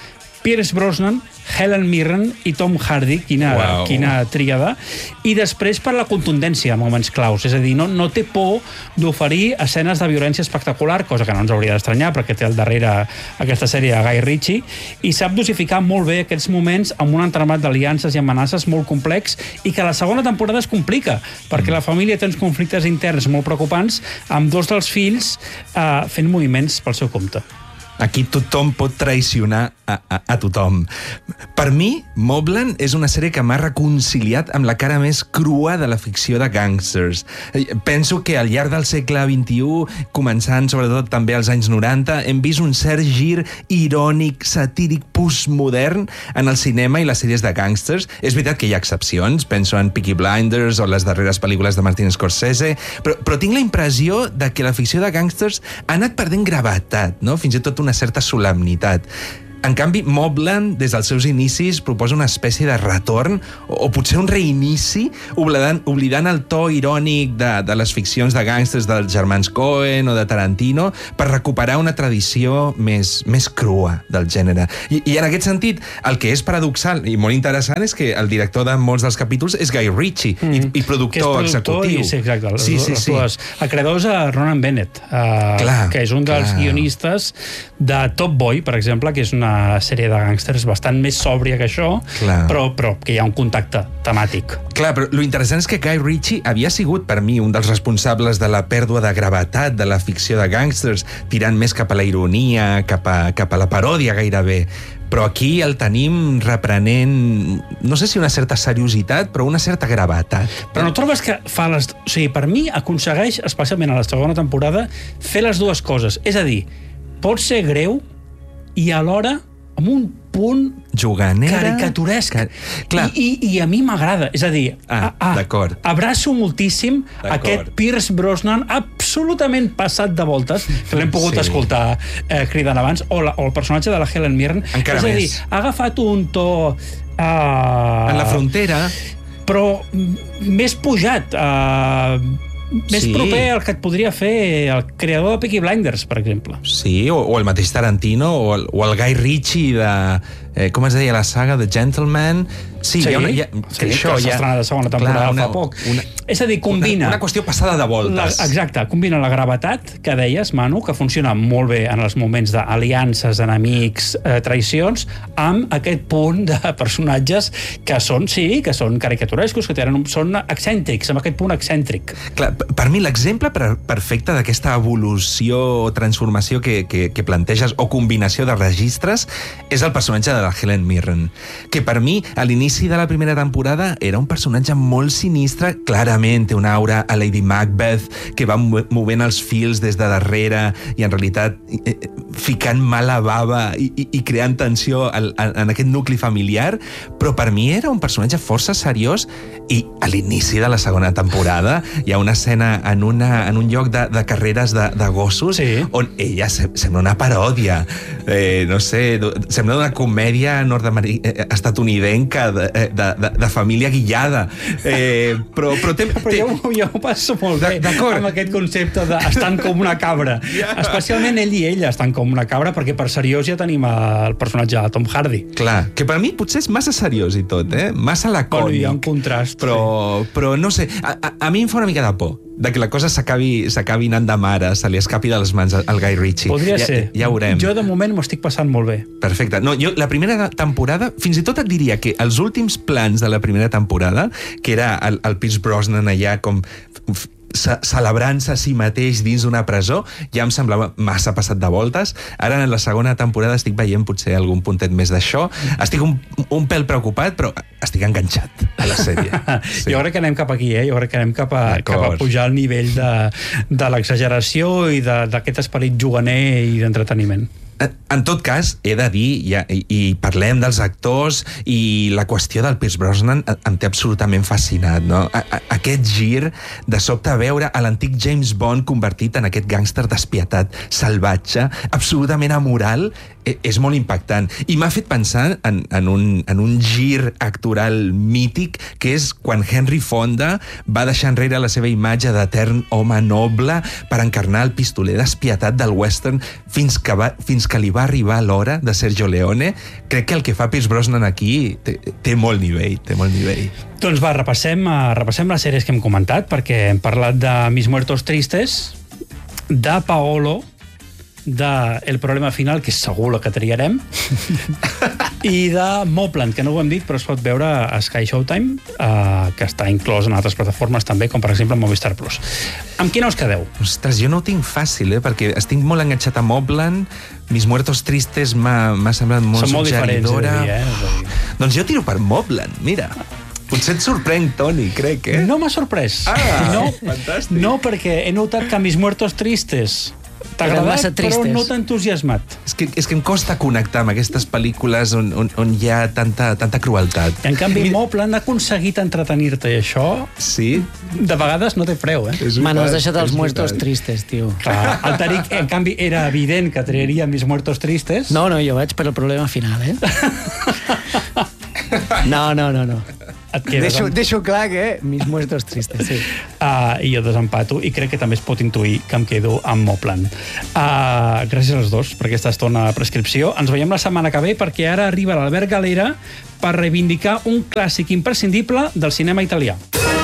Pierce Brosnan, Helen Mirren i Tom Hardy, quina tríada, i després per la contundència en moments claus, és a dir, no té por d'oferir escenes de violència espectacular, cosa que no ens hauria d'estranyar perquè té al darrere aquesta sèrie de Guy Ritchie, i sap dosificar molt bé aquests moments amb un entramat d'aliances i amenaces molt complex i que la segona temporada es complica, perquè la família té uns conflictes interns molt preocupants amb dos dels fills fent moviments pel seu compte. Aquí tothom pot traicionar a tothom. Per mi, Mobland és una sèrie que m'ha reconciliat amb la cara més crua de la ficció de gàngsters. Penso que al llarg del segle XXI, començant sobretot també als anys 90, hem vist un cert gir irònic, satíric, postmodern en el cinema i les sèries de gàngsters. És veritat que hi ha excepcions, penso en Peaky Blinders o les darreres pel·lícules de Martin Scorsese, però tinc la impressió de que la ficció de gàngsters ha anat perdent gravetat, no? Fins i tot una certa solemnitat. En canvi, Mobland, des dels seus inicis, proposa una espècie de retorn, o potser un reinici, oblidant el to irònic de les ficcions de gàngsters dels germans Coen o de Tarantino, per recuperar una tradició més crua del gènere. I en aquest sentit, el que és paradoxal i molt interessant és que el director de molts dels capítols és Guy Ritchie, i productor executiu. Sí, exacte. Els acreedors a Ronan Bennett, que és un dels guionistes de Top Boy, per exemple, que és una sèrie de gàngsters bastant més sòbria que això, però que hi ha un contacte temàtic. Clar, però l'interessant és que Guy Ritchie havia sigut, per mi, un dels responsables de la pèrdua de gravetat de la ficció de gàngsters, tirant més cap a la ironia, cap a la paròdia gairebé. Però aquí el tenim reprenent, no sé si una certa seriositat, però una certa gravetat. Però no trobes que fa les... O sigui, per mi aconsegueix, especialment a la segona temporada, fer les dues coses. És a dir, pot ser greu i alhora amb un punt juganera, caricaturesc. I a mi m'agrada. És a dir, abraço moltíssim aquest Pierce Brosnan absolutament passat de voltes, que l'hem pogut escoltar cridant abans, o el personatge de la Helen Mirren. Encara és a dir, ha agafat un to... en la frontera. Però més pujat, més proper al que et podria fer el creador de Peaky Blinders, per exemple. Sí, o el mateix Tarantino, o el Guy Ritchie de... com es deia la saga? The Gentleman... Sí, que s'ha estrenat de segona temporada fa poc. És a dir, combina... Una qüestió passada de voltes. Exacte, combina la gravetat que deies, Manu, que funciona molt bé en els moments d'aliances, enemics, traïcions, amb aquest punt de personatges que són caricaturescos, que són excèntrics, amb aquest punt excèntric. Clar, per mi l'exemple perfecte d'aquesta evolució o transformació que planteges, o combinació de registres, és el personatge de la Helen Mirren, que per mi, a l'inici de la primera temporada, era un personatge molt sinistre, clarament té una aura a Lady Macbeth, que va movent els fils des de darrere i en realitat ficant mala bava i creant tensió en aquest nucli familiar, però per mi era un personatge força seriós. I a l'inici de la segona temporada hi ha una escena en un lloc de carreres de gossos, on ella sembla una paròdia, no sé, sembla una comèdia estatunidenca de família guillada, però jo ho passo molt bé amb aquest concepte d'estan com una cabra, especialment ell i ella estan com una cabra, perquè per seriós ja tenim el personatge de Tom Hardy. Clar, que per mi potser és massa seriós i tot, massa lacònic. Hi ha un contrast. Però no sé, a mi em fa una mica de por de que la cosa s'acabi anant de mare, se li escapi de les mans al Guy Ritchie. Podria ser. Ja ho veurem. Jo de moment m'ho estic passant molt bé. Perfecte. No, jo la primera temporada, fins i tot et diria que els últims plans de la primera temporada, que era el Pierce Brosnan allà com celebrant-se a si mateix dins d'una presó, ja em semblava massa passat de voltes. Ara en la segona temporada estic veient potser algun puntet més d'això. Estic un pèl preocupat, però estic enganxat a la sèrie. Sí. Jo crec que anem cap aquí, jo crec que anem cap a pujar el nivell de l'exageració i d'aquest esperit juganer i d'entreteniment. En tot cas, he de dir, i parlem dels actors, i la qüestió del Pierce Brosnan em té absolutament fascinat, no? Aquest gir de sobte veure a l'antic James Bond convertit en aquest gàngster despietat, salvatge, absolutament amoral, és molt impactant. I m'ha fet pensar en un gir actoral mític, que és quan Henry Fonda va deixar enrere la seva imatge d'etern home noble per encarnar el pistoler despietat del western fins que li va arribar l'hora de Sergio Leone. Crec que el que fa Pierce Brosnan aquí té molt nivell, Doncs va, repassem les sèries que hem comentat, perquè hem parlat de Mis Muertos Tristes, de Paolo, de El Problema Final, que és segur la que triarem, i de Mobland, que no ho hem dit, però es pot veure a Sky Showtime, que està inclòs en altres plataformes també, com per exemple Movistar Plus. Amb quina us quedeu? Ostres, jo no ho tinc fàcil, perquè estic molt enganxat a Mobland. Mis Muertos Tristes m'ha semblat molt suggeridora. Són molt diferents, Doncs jo tiro per Mobland, mira. Potser et sorprenc, Toni, crec, No m'ha sorprès. Fantàstic. No, perquè he notat que Mis Muertos Tristes t'ha agradat, però no t'ha entusiasmat. És que em costa connectar amb aquestes pel·lícules on hi ha tanta crueltat. I en canvi, Mobland ha aconseguit entretenir-te, i això sí? De vegades no té preu, M'han deixat els Muertos Tristes, tio. Clar, el Tariq, en canvi, era evident que triaria Mis Muertos Tristes. No, jo vaig per El Problema Final, No. Deixo clar que Mis Muertos Tristes, sí. I jo desempato, i crec que també es pot intuir que em quedo amb Mobland. Gràcies als dos per aquesta estona de prescripció. Ens veiem la setmana que ve, perquè ara arriba l'Albert Galera per reivindicar un clàssic imprescindible del cinema italià.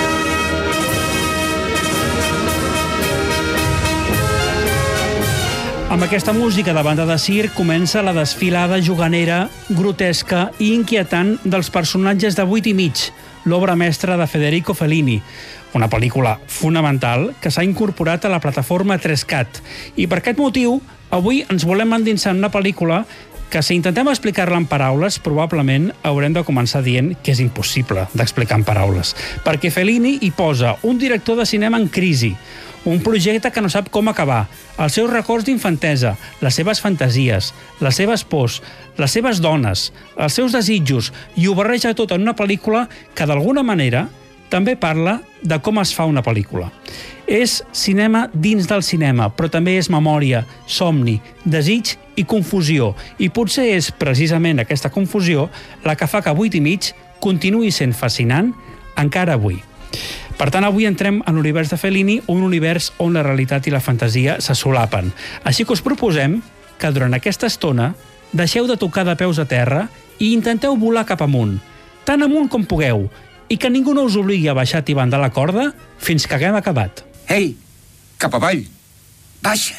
Amb aquesta música de banda de circ comença la desfilada juganera, grotesca i inquietant dels personatges de 8 i mig, l'obra mestra de Federico Fellini, una pel·lícula fonamental que s'ha incorporat a la plataforma 3CAT. I per aquest motiu, avui ens volem endinsar en una pel·lícula que, si intentem explicar-la en paraules, probablement haurem de començar dient que és impossible d'explicar en paraules, perquè Fellini hi posa un director de cinema en crisi, un projecte que no sap com acabar, els seus records d'infantesa, les seves fantasies, les seves pors, les seves dones, els seus desitjos, i ho barreja tot en una pel·lícula que, d'alguna manera, també parla de com es fa una pel·lícula. És cinema dins del cinema, però també és memòria, somni, desig i confusió, i potser és precisament aquesta confusió la que fa que 8 i mig continuï sent fascinant encara avui. Per tant, avui entrem en l'univers de Fellini, un univers on la realitat i la fantasia se solapen. Així que us proposem que durant aquesta estona deixeu de tocar de peus a terra i intenteu volar cap amunt, tan amunt com pugueu, i que ningú no us obligui a baixar tibant de la corda fins que haguem acabat. Ei, cap avall, baixa.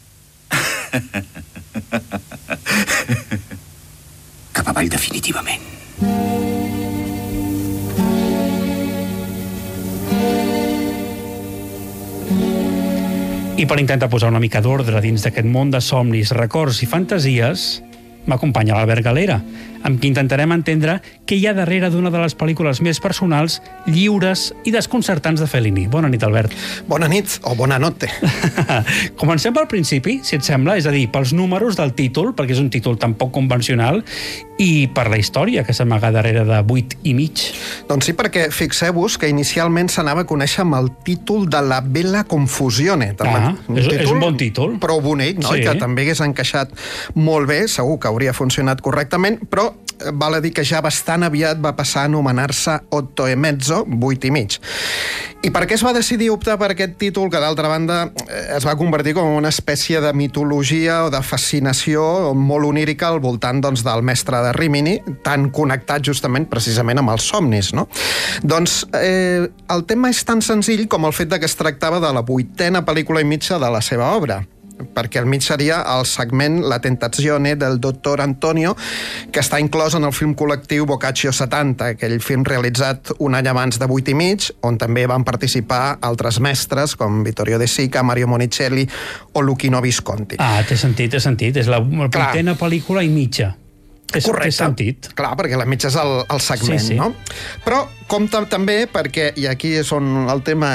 Cap avall definitivament. I per intentar posar una mica d'ordre dins d'aquest món de somnis, records i fantasies, m'acompanya l'Albert Galera, amb qui intentarem entendre què hi ha darrere d'una de les pel·lícules més personals, lliures i desconcertants de Fellini. Bona nit, Albert. Bona nit, o bona notte. Comencem pel principi, si et sembla, és a dir, pels números del títol, perquè és un títol tan poc convencional, i per la història que s'amaga darrere de 8 i mig. Doncs sí, perquè fixeu-vos que inicialment s'anava a conèixer amb el títol de La Bella Confusione. És un bon títol. Prou bonic, no? Sí. I que també hagués encaixat molt bé, segur que hauria funcionat correctament, però val a dir que ja bastant aviat va passar a anomenar-se Otto e Mezzo, 8 i mig. I per què es va decidir optar per aquest títol, que d'altra banda es va convertir com una espècie de mitologia o de fascinació molt onírica al voltant del mestre de Rimini, tan connectat justament precisament amb els somnis, no? Doncs el tema és tan senzill com el fet que es tractava de la 8a pel·lícula i mitja de la seva obra, perquè al mig seria el segment La tentazione del dottor Antonio, que està inclòs en el film col·lectiu Boccaccio 70, aquell film realitzat un any abans de 8 i mig, on també van participar altres mestres com Vittorio De Sica, Mario Monicelli o Luchino Visconti. Té sentit. És la 8a pel·lícula i mitja. Correcte. Té sentit. Clar, perquè la mitja és el segment, sí. no? Però compta també perquè, i aquí és on el tema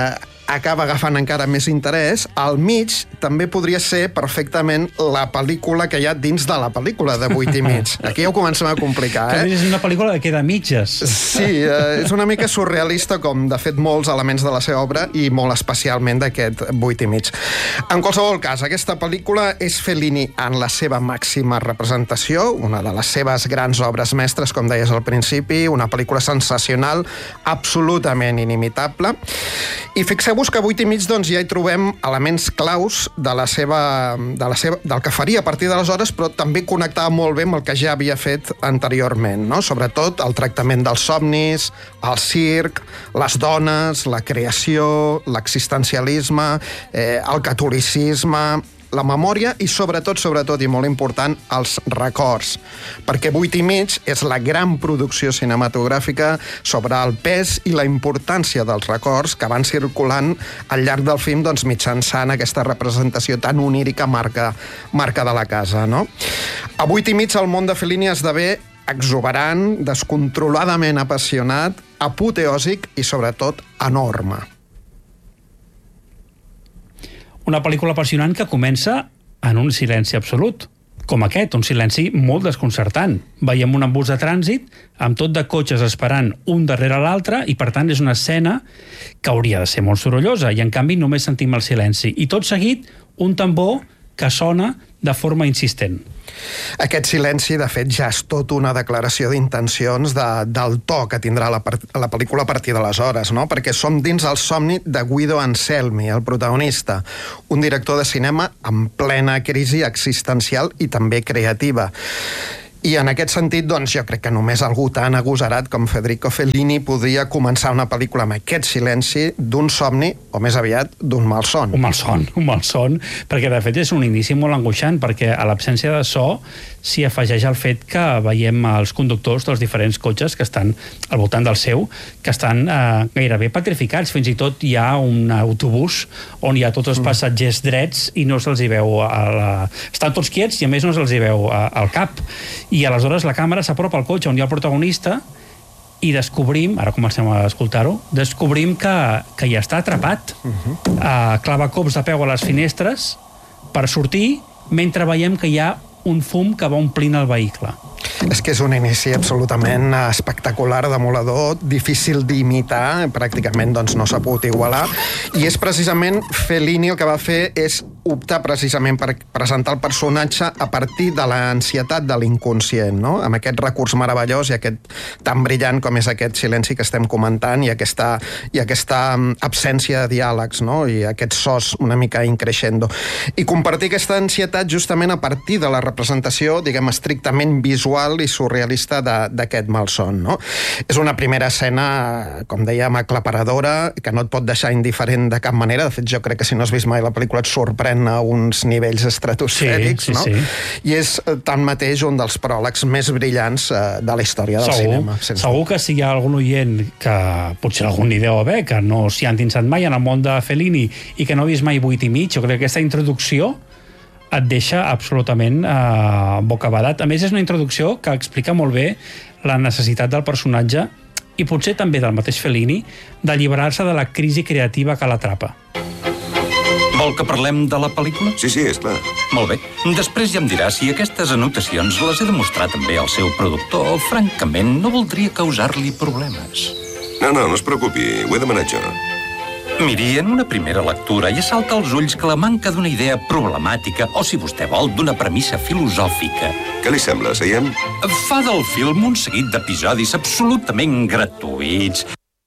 acaba agafant encara més interès, al mig també podria ser perfectament la pel·lícula que hi ha dins de la pel·lícula de 8 i mig. Aquí ja ho comencem a complicar, És una pel·lícula que queda a mitges. Sí, és una mica surrealista, com de fet molts elements de la seva obra, i molt especialment d'aquest 8 i mig. En qualsevol cas, aquesta pel·lícula és Fellini en la seva màxima representació, una de les seves grans obres mestres, com deies al principi, una pel·lícula sensacional, absolutament inimitable. I fixeu-vos que a 8 i mig doncs, ja hi trobem elements claus del que faria a partir d'aleshores, però també connectava molt bé amb el que ja havia fet anteriorment, no? Sobretot el tractament dels somnis, el circ, les dones, la creació, l'existencialisme, el catolicisme, la memòria i sobretot, i molt important, els records. Perquè 8 i mig és la gran producció cinematogràfica sobre el pes i la importància dels records que van circulant al llarg del film doncs, mitjançant aquesta representació tan onírica marca de la casa. No? A 8 i mig el món de Fellini esdevé exuberant, descontroladament apassionat, apoteòsic i sobretot enorme. Una pel·lícula apassionant que comença en un silenci absolut, com aquest, un silenci molt desconcertant. Veiem un embús de trànsit amb tot de cotxes esperant un darrere l'altre i, per tant, és una escena que hauria de ser molt sorollosa i, en canvi, només sentim el silenci. I tot seguit, un tambor que sona de forma insistent. Aquest silenci, de fet, ja és tot una declaració d'intencions del to que tindrà la pel·lícula a partir d'aleshores, no? Perquè som dins el somni de Guido Anselmi, el protagonista, un director de cinema en plena crisi existencial i també creativa. I en aquest sentit, doncs, jo crec que només algú tan agosarat com Federico Fellini podria començar una pel·lícula amb aquest silenci d'un somni, o més aviat, d'un malson. Un malson, perquè de fet és un inici molt angoixant, perquè a l'absència de so s'hi afegeix el fet que veiem els conductors dels diferents cotxes que estan al voltant del seu, que estan gairebé petrificats. Fins i tot hi ha un autobús on hi ha tots els passatgers drets i no se'ls hi veu... Estan tots quiets i a més no se'ls hi veu al cap. I aleshores la càmera s'apropa al cotxe on hi ha el protagonista i descobrim, ara comencem a escoltar-ho, descobrim que ja està atrapat. Clava cops de peu a les finestres per sortir mentre veiem que hi ha un fum que va omplint el vehicle. És que és un inici absolutament espectacular, demoledor, difícil d'imitar, pràcticament doncs, no s'ha pogut igualar, i és precisament Fellini el que va fer és optar precisament per presentar el personatge a partir de l'ansietat de l'inconscient, no? Amb aquest recurs meravellós i aquest tan brillant com és aquest silenci que estem comentant i aquesta absència de diàlegs, no? I aquests sos una mica increixendo. I compartir aquesta ansietat justament a partir de la representació, diguem, estrictament visual i surrealista d'aquest malson, no? És una primera escena, com dèiem, aclaparadora, que no et pot deixar indiferent de cap manera. De fet, jo crec que si no has vist mai la pel·lícula et sorprèn a uns nivells estratosfèrics, no? I és tanmateix un dels pròlegs més brillants de la història del cinema. Segur que si hi ha algun oient que potser algun ni deu haver, que no s'hi ha endinsat mai en el món de Fellini i que no ha vist mai 8 i mig, jo crec que aquesta introducció et deixa absolutament bocabadat. A més, és una introducció que explica molt bé la necessitat del personatge i potser també del mateix Fellini d'alliberar-se de la crisi creativa que l'atrapa. Vol que parlem de la pel·lícula? Sí, esclar. Molt bé. Després ja em dirà si aquestes anotacions les he de mostrar també al seu productor o, francament, no voldria causar-li problemes. No es preocupi, ho he demanat jo. Miri, en una primera lectura ja salta als ulls que la manca d'una idea problemàtica, o si vostè vol, d'una premissa filosòfica. Què li sembla, seiem? Fa del film un seguit d'episodis absolutament gratuïts.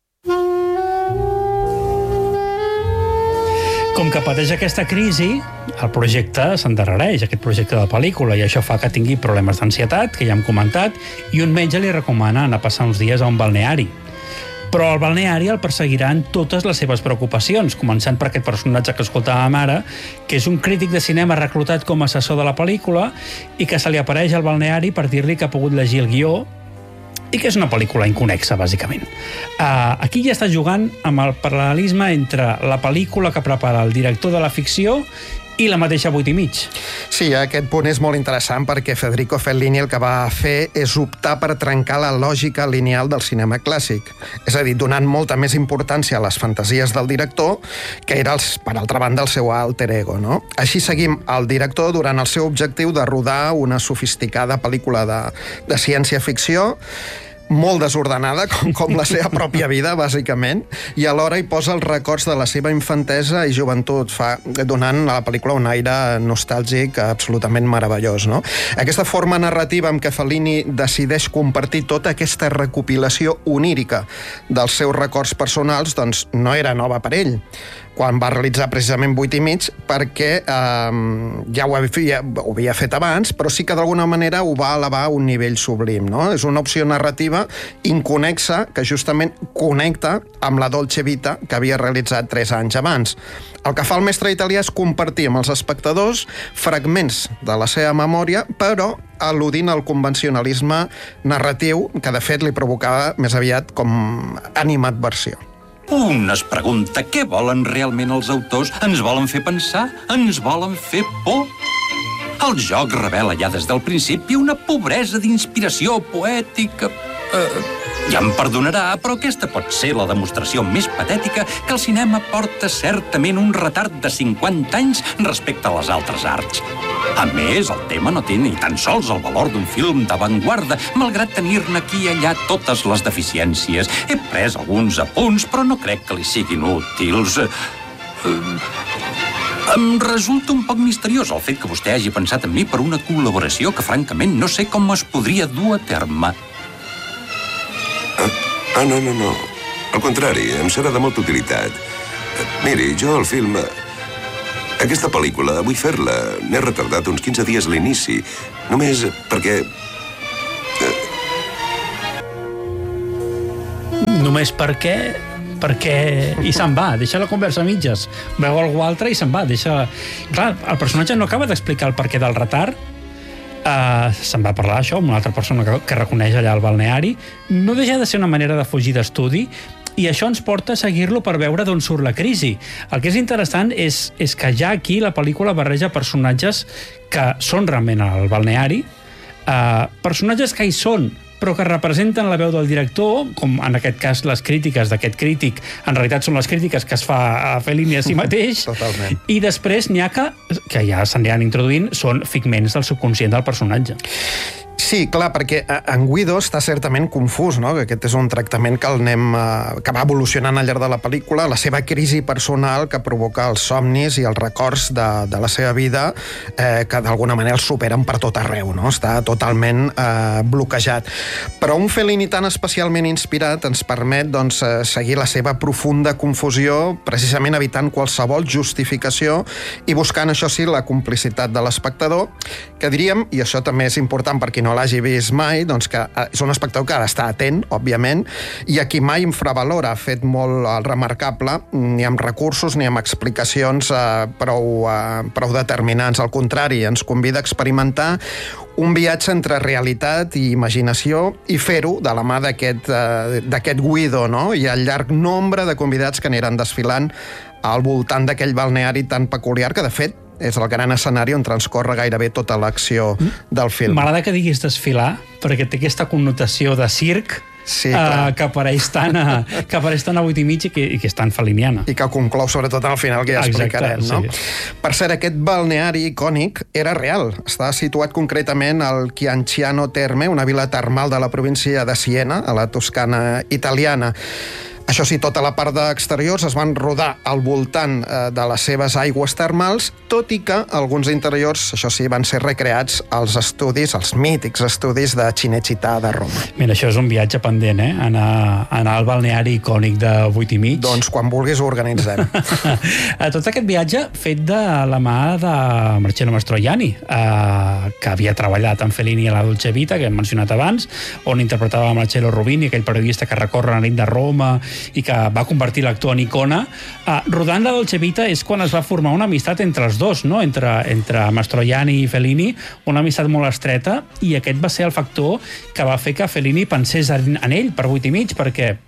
Com que pateix aquesta crisi, el projecte s'endarrereix, aquest projecte de pel·lícula, i això fa que tingui problemes d'ansietat, que ja hem comentat, i un metge li recomana anar a passar uns dies a un balneari. Però el balneari el perseguiran totes les seves preocupacions, començant per aquest personatge que escoltàvem ara, que és un crític de cinema reclutat com a assessor de la pel·lícula i que se li apareix al balneari per dir-li que ha pogut llegir el guió i que és una pel·lícula inconexa, bàsicament. Aquí ja està jugant amb el paral·lelisme entre la pel·lícula que prepara el director de la ficció i la mateixa 8 i mig. Sí, aquest punt és molt interessant perquè Federico Fellini el que va fer és optar per trencar la lògica lineal del cinema clàssic. És a dir, donant molta més importància a les fantasies del director, que era, per altra banda, el seu alter ego, no? Així seguim el director durant el seu objectiu de rodar una sofisticada pel·lícula de ciència-ficció molt desordenada, com la seva pròpia vida, bàsicament, i alhora hi posa els records de la seva infantesa i joventut, donant a la pel·lícula un aire nostàlgic absolutament meravellós, no? Aquesta forma narrativa amb què Fellini decideix compartir tota aquesta recopilació onírica dels seus records personals, doncs no era nova per ell, quan va realitzar precisament 8 i mig, perquè ja ho havia fet abans, però sí que d'alguna manera ho va elevar a un nivell sublim, no? És una opció narrativa inconexa que justament connecta amb la Dolce Vita que havia realitzat 3 anys abans. El que fa el mestre italià és compartir amb els espectadors fragments de la seva memòria, però al·ludint al convencionalisme narratiu que de fet li provocava més aviat com animadversió. Un es pregunta què volen realment els autors? Ens volen fer pensar? Ens volen fer por? El joc revela ja des del principi una pobresa d'inspiració poètica. Ja em perdonarà, però aquesta pot ser la demostració més patètica que el cinema porta certament un retard de 50 anys respecte a les altres arts. A més, el tema no té ni tan sols el valor d'un film d'avantguarda, malgrat tenir-ne aquí i allà totes les deficiències. He pres alguns apunts, però no crec que li siguin útils. Em resulta un poc misteriós el fet que vostè hagi pensat en mi per una col·laboració que, francament, no sé com es podria dur a terme. No. Al contrari, em serà de molta utilitat. Miri, jo el film... Aquesta pel·lícula, vull fer-la. N'he retardat uns 15 dies a l'inici. Només perquè... Només perquè... I se'n va, deixa la conversa a mitges. Veu algú altre i se'n va. Clar, el personatge no acaba d'explicar el perquè del retard. Se'n va parlar això amb una altra persona que reconeix allà al balneari. No deixa de ser una manera de fugir d'estudi i això ens porta a seguir-lo per veure d'on surt la crisi. El que és interessant és que ja aquí la pel·lícula barreja personatges que són realment al balneari, personatges que hi són, però que representen la veu del director, com en aquest cas les crítiques d'aquest crític, en realitat són les crítiques que es fa a Fellini a si mateix. Totalment. I després n'hi ha que ja s'aniran introduint, són figments del subconscient del personatge. Sí, clar, perquè en Guido està certament confús, no? Que aquest és un tractament que que va evolucionant al llarg de la pel·lícula, la seva crisi personal que provoca els somnis i els records de la seva vida que d'alguna manera els superen per tot arreu, no? Està totalment bloquejat. Però un Fellini tan especialment inspirat ens permet doncs, seguir la seva profunda confusió, precisament evitant qualsevol justificació i buscant, això sí, la complicitat de l'espectador, que diríem, i això també és important per qui no l'hagi vist mai, doncs que és un espectador que ha d'estar atent, òbviament, i a qui mai infravalora, ha fet molt remarcable, ni amb recursos ni amb explicacions prou determinants. Al contrari, ens convida a experimentar un viatge entre realitat i imaginació i fer-ho de la mà d'aquest Guido, no? I el llarg nombre de convidats que aniran desfilant al voltant d'aquell balneari tan peculiar que, de fet, és el gran escenari on transcorre gairebé tota l'acció del film. M'agrada que diguis desfilar, perquè té aquesta connotació de circ, sí, que apareix tant a 8 i mig i que és tan feliniana. I que conclou sobretot al final, que ja explicarem, no? Sí. Per cert, aquest balneari icònic era real. Està situat concretament al Chianciano Terme, una vila termal de la província de Siena, a la Toscana italiana. Això sí, tota la part d'exteriors es van rodar al voltant de les seves aigües termals, tot i que alguns interiors, això sí, van ser recreats als estudis, els mítics estudis de Cinecittà de Roma. Mira, això és un viatge pendent, anar al balneari icònic de 8 i mig. Doncs quan vulguis ho organitzem. Tot aquest viatge fet de la mà de Marcello Mastroianni, que havia treballat amb Fellini a la Dolce Vita, que hem mencionat abans, on interpretava Marcello Rubini, aquell periodista que recorre la nit de Roma i que va convertir l'actor en icona. Rodant la Dolce Vita és quan es va formar una amistat entre els dos, no? entre Mastroianni i Fellini, una amistat molt estreta, i aquest va ser el factor que va fer que Fellini pensés en ell per 8 i mig, perquè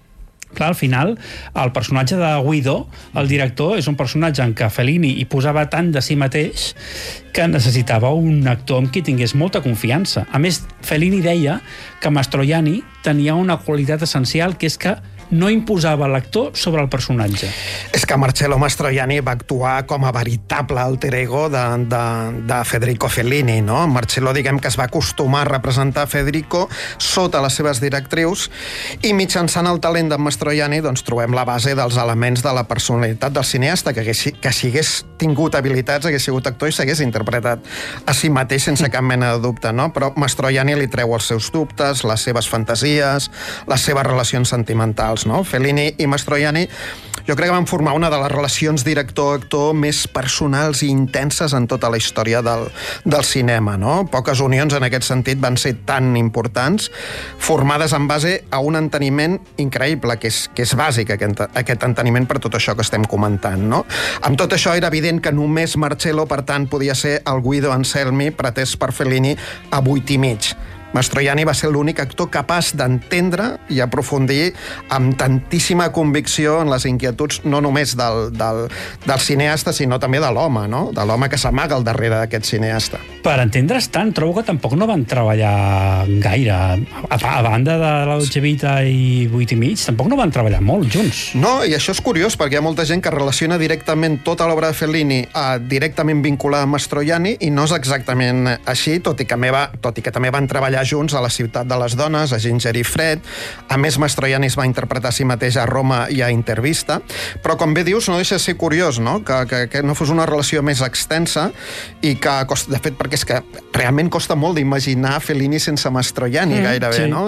Clar, al final, el personatge de Guido, el director, és un personatge en què Fellini hi posava tant de si mateix que necessitava un actor amb qui tingués molta confiança. A més, Fellini deia que Mastroianni tenia una qualitat essencial, que és que no imposava l'actor sobre el personatge. És que Marcello Mastroianni va actuar com a veritable alter ego de Federico Fellini, no? Marcello, diguem que es va acostumar a representar Federico sota les seves directrius i mitjançant el talent de Mastroianni doncs trobem la base dels elements de la personalitat del cineasta, que si hagués tingut habilitats hagués sigut actor i s'hagués interpretat a si mateix sense cap mena de dubte, no? Però Mastroianni li treu els seus dubtes, les seves fantasies, les seves relacions sentimentals, no? Fellini i Mastroianni jo crec que van formar una de les relacions director-actor més personals i intenses en tota la història del cinema, no? Poques unions en aquest sentit van ser tan importants, formades en base a un enteniment increïble, que és bàsic aquest enteniment per tot això que estem comentant, no? Amb tot això era evident que només Marcello, per tant, podia ser el Guido Anselmi pretès per Fellini a 8 i mig. Mastroianni va ser l'únic actor capaç d'entendre i aprofundir amb tantíssima convicció en les inquietuds no només del cineasta, sinó també de l'home, no? De l'home que s'amaga al darrere d'aquest cineasta. Per entendre's tant, trobo que tampoc no van treballar gaire. A banda de la Dolce Vita i 8 i mig, tampoc no van treballar molt junts. No, i això és curiós, perquè hi ha molta gent que relaciona directament tota l'obra de Fellini directament vinculada a Mastroianni, i no és exactament així, tot i que també van treballar junts a la Ciutat de les Dones, a Ginger i Fred. A més, Mastroianni es va interpretar a si mateix a Roma i a Intervista. Però, com bé dius, no deixa de ser curiós, no? Que no fos una relació més extensa i que, de fet, perquè és que realment costa molt d'imaginar Fellini sense Mastroianni, gairebé, sí. No?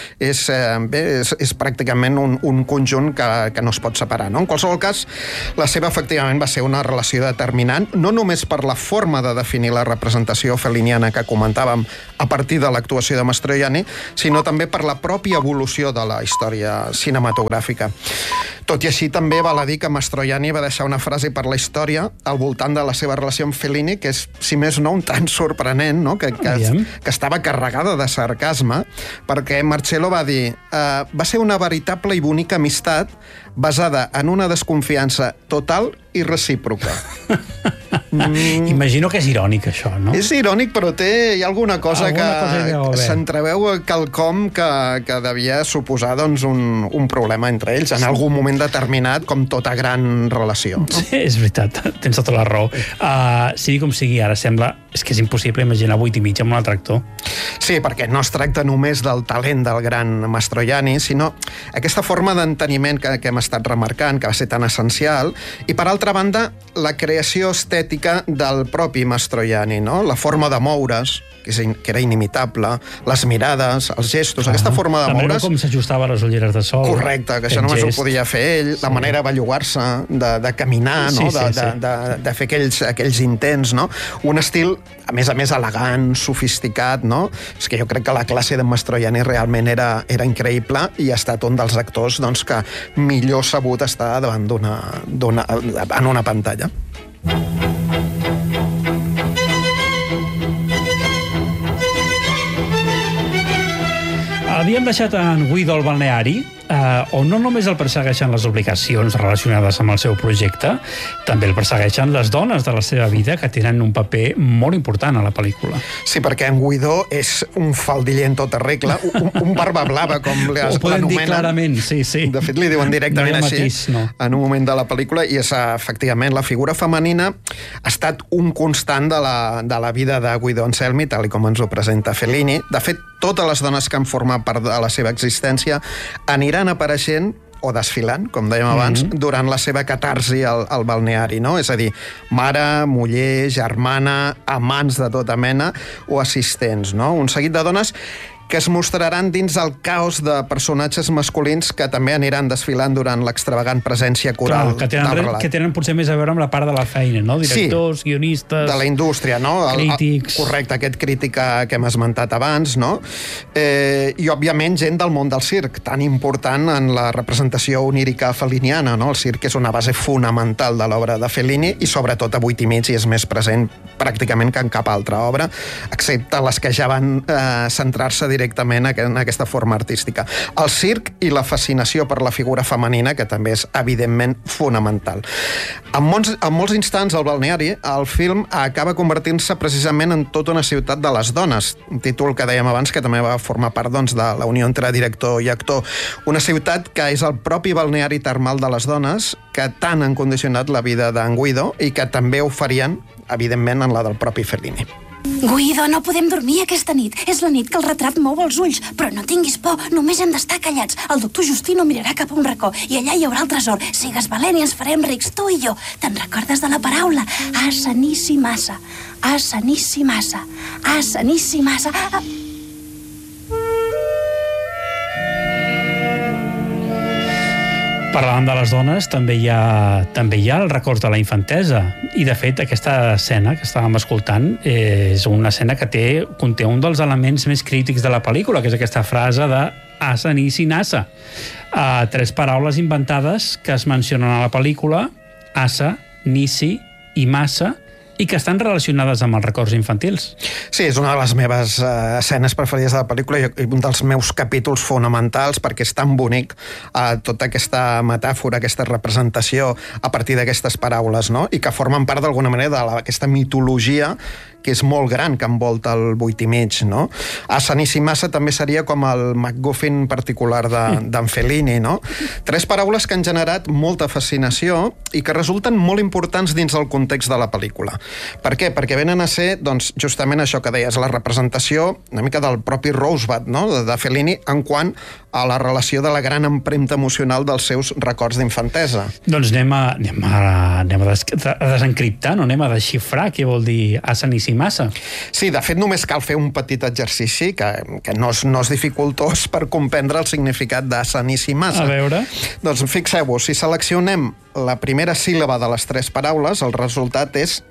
És pràcticament un conjunt que no es pot separar, no? En qualsevol cas, la seva, efectivament, va ser una relació determinant, no només per la forma de definir la representació felliniana que comentàvem a partir de l'actuació de Mastroianni, sinó també per la pròpia evolució de la història cinematogràfica. Tot i així, també val a dir que Mastroianni va deixar una frase per la història al voltant de la seva relació amb Fellini, que és, si més no, un tant sorprenent, no? que estava carregada de sarcasme, perquè Marcello va dir va ser una veritable i bonica amistat basada en una desconfiança total i recíproca. Imagino que és irònic, això, no? És irònic, però hi ha alguna cosa que s'entreveu quelcom que devia suposar doncs, un problema entre ells en algun moment determinat, com tota gran relació. No? Sí, és veritat, tens tota la raó. Sigui com sigui, ara sembla que és impossible imaginar 8 i mig amb un altre actor. Sí, perquè no es tracta només del talent del gran Mastroianni, sinó aquesta forma d'enteniment que hem estat remarcant, que va ser tan essencial, i per altra banda, la creació estètica del propi Mastroianni, no? La forma de moure's, que era inimitable, les mirades, els gestos, aquesta forma de moure's... Com s'ajustava les ulleres de sol. Correcte, que això només ho podia fer ell, la manera de bellugar-se, de caminar, no? De fer aquells intents, no? Un estil, a més, elegant, sofisticat, no? És que jo crec que la classe de Mastroianni realment era increïble i ha estat un dels actors doncs, que millor sabut estar davant en una pantalla. Havíem deixat en Guido al balneari, on no només el persegueixen les obligacions relacionades amb el seu projecte, també el persegueixen les dones de la seva vida, que tenen un paper molt important a la pel·lícula. Sí, perquè en Guido és un faldiller en tota regla, un barba blava, com l'anomenen. Ho podem dir clarament, sí. De fet, li diuen directament així, en un moment de la pel·lícula, i és, efectivament, la figura femenina ha estat un constant de la vida de Guido Anselmi, tal com ens ho presenta Fellini. De fet, totes les dones que han format part de la seva existència aniran apareixent o desfilant, com dèiem abans, durant la seva catarsi al balneari, no? És a dir, mare, muller, germana, amants de tota mena o assistents, no? Un seguit de dones que es mostraran dins el caos de personatges masculins que també aniran desfilant durant l'extravagant presència coral del relat. Que tenen potser més a veure amb la part de la feina, no? Directors, guionistes... De la indústria, no? Crítics... Correcte, aquest crític que hem esmentat abans, no? I, òbviament, gent del món del circ, tan important en la representació onírica felliniana, no? El circ és una base fonamental de l'obra de Fellini i, sobretot, a 8 i mig, i és més present pràcticament que en cap altra obra, excepte les que ja van centrar-se directament en aquesta forma artística. El circ i la fascinació per la figura femenina, que també és evidentment fonamental. En molts instants al balneari, el film acaba convertint-se precisament en tota una ciutat de les dones, un títol que dèiem abans que també va formar part de la unió entre director i actor. Una ciutat que és el propi balneari termal de les dones, que tant han condicionat la vida d'en Guido i que també ho farien, evidentment, en la del propi Fellini. Guido, no podem dormir aquesta nit. És la nit que el retrat mou els ulls. Però no tinguis por, només hem d'estar callats. El doctor Justino mirarà cap a un racó i allà hi haurà el tresor. Sigues valent i ens farem rics, tu i jo. Te'n recordes de la paraula? A sanissimassa. A sanissimassa. A sanissimassa. Parlant de les dones, també hi ha el record de la infantesa. I, de fet, aquesta escena que estàvem escoltant és una escena que conté un dels elements més crítics de la pel·lícula, que és aquesta frase de asa, nisi, nasa. 3 paraules inventades que es mencionen a la pel·lícula, asa, nisi i massa, i que estan relacionades amb els records infantils. Sí, és una de les meves escenes preferides de la pel·lícula i un dels meus capítols fonamentals, perquè és tan bonic tota aquesta metàfora, aquesta representació a partir d'aquestes paraules, no? I que formen part d'alguna manera d'aquesta mitologia que és molt gran, que envolta el 8 i mig, no? A Sanissimassa també seria com el MacGuffin particular d'en Fellini, no? 3 paraules que han generat molta fascinació i que resulten molt importants dins del context de la pel·lícula. Per què? Perquè venen a ser, doncs, justament això que deies, la representació una mica del propi Rosebud, no?, de Fellini, en quant a la relació de la gran empremta emocional dels seus records d'infantesa. Doncs anem a desencriptar, no? Anem a desxifrar què vol dir a Sanissimassa. Sí, de fet només cal fer un petit exercici que no és dificultós per comprendre el significat de Sanissimassa. A veure. Doncs fixeu-vos, si seleccionem la primera síl·laba de les 3 paraules, el resultat és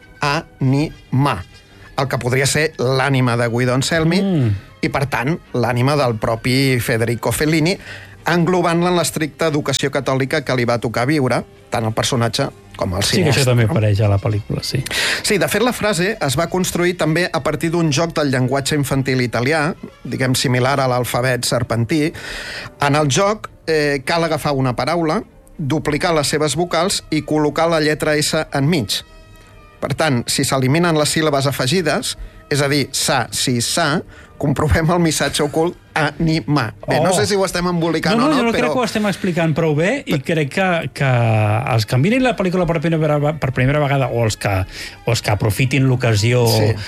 anima, el que podria ser l'ànima de Guido Anselmi i, per tant, l'ànima del propi Federico Fellini, englobant-la en l'estricta educació catòlica que li va tocar viure, tant el personatge com el cineasta. Sí, que això també apareix a la pel·lícula, sí. Sí, de fet, la frase es va construir també a partir d'un joc del llenguatge infantil italià, diguem similar a l'alfabet serpentí. En el joc cal agafar una paraula, duplicar les seves vocals i col·locar la lletra S enmig. Per tant, si s'eliminen les síl·labes afegides, és a dir, sa, si, sa, comprovem el missatge ocult anima. Bé, no sé si ho estem embolicant o no, jo però... crec que ho estem explicant prou bé i crec que els que mirin la pel·lícula per primera vegada o els que aprofitin l'ocasió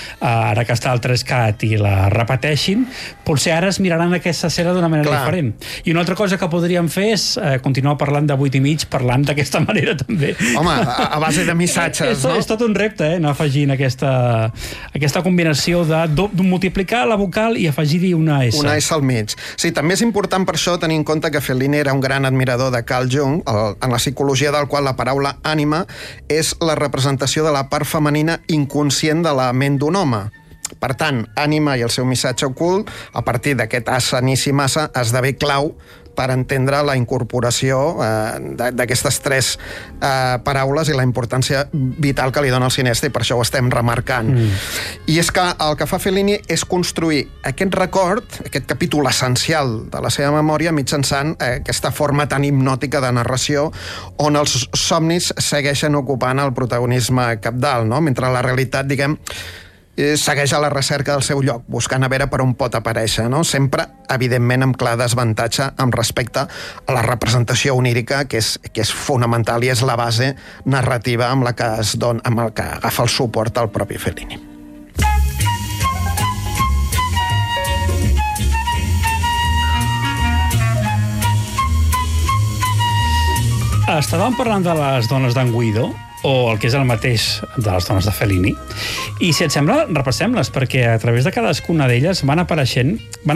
ara que està al 3CAT i la repeteixin, potser ara es miraran aquesta escena d'una manera diferent. I una altra cosa que podríem fer és continuar parlant de 8 i mig, parlant d'aquesta manera també. Home, a base de missatges, no? És tot un repte, anar afegint aquesta combinació de multiplicar la vocal i afegir-hi una S. Una S al mig. Sí, també és important per això tenir en compte que Fellini era un gran admirador de Carl Jung, en la psicologia del qual la paraula ànima és la representació de la part femenina inconscient de la ment d'un home. Per tant, ànima i el seu missatge ocult, a partir d'aquest Sanissimassa, esdevé clau per entendre la incorporació d'aquestes 3 paraules i la importància vital que li dona el cineasta, i per això ho estem remarcant. I és que el que fa Fellini és construir aquest record, aquest capítol essencial de la seva memòria, mitjançant aquesta forma tan hipnòtica de narració on els somnis segueixen ocupant el protagonisme cabdal, no? Mentre la realitat, diguem, segueix a la recerca del seu lloc, buscant a veure per on pot aparèixer, no? Sempre, evidentment, amb clar desavantatge amb respecte a la representació onírica, que és fonamental i és la base narrativa amb la que agafa el suport al propi Fellini. Estàvem parlant de les dones d'en Guido, o el que és el mateix de les dones de Fellini. I si et sembla, repassem-les, perquè a través de cadascuna d'elles van apareixent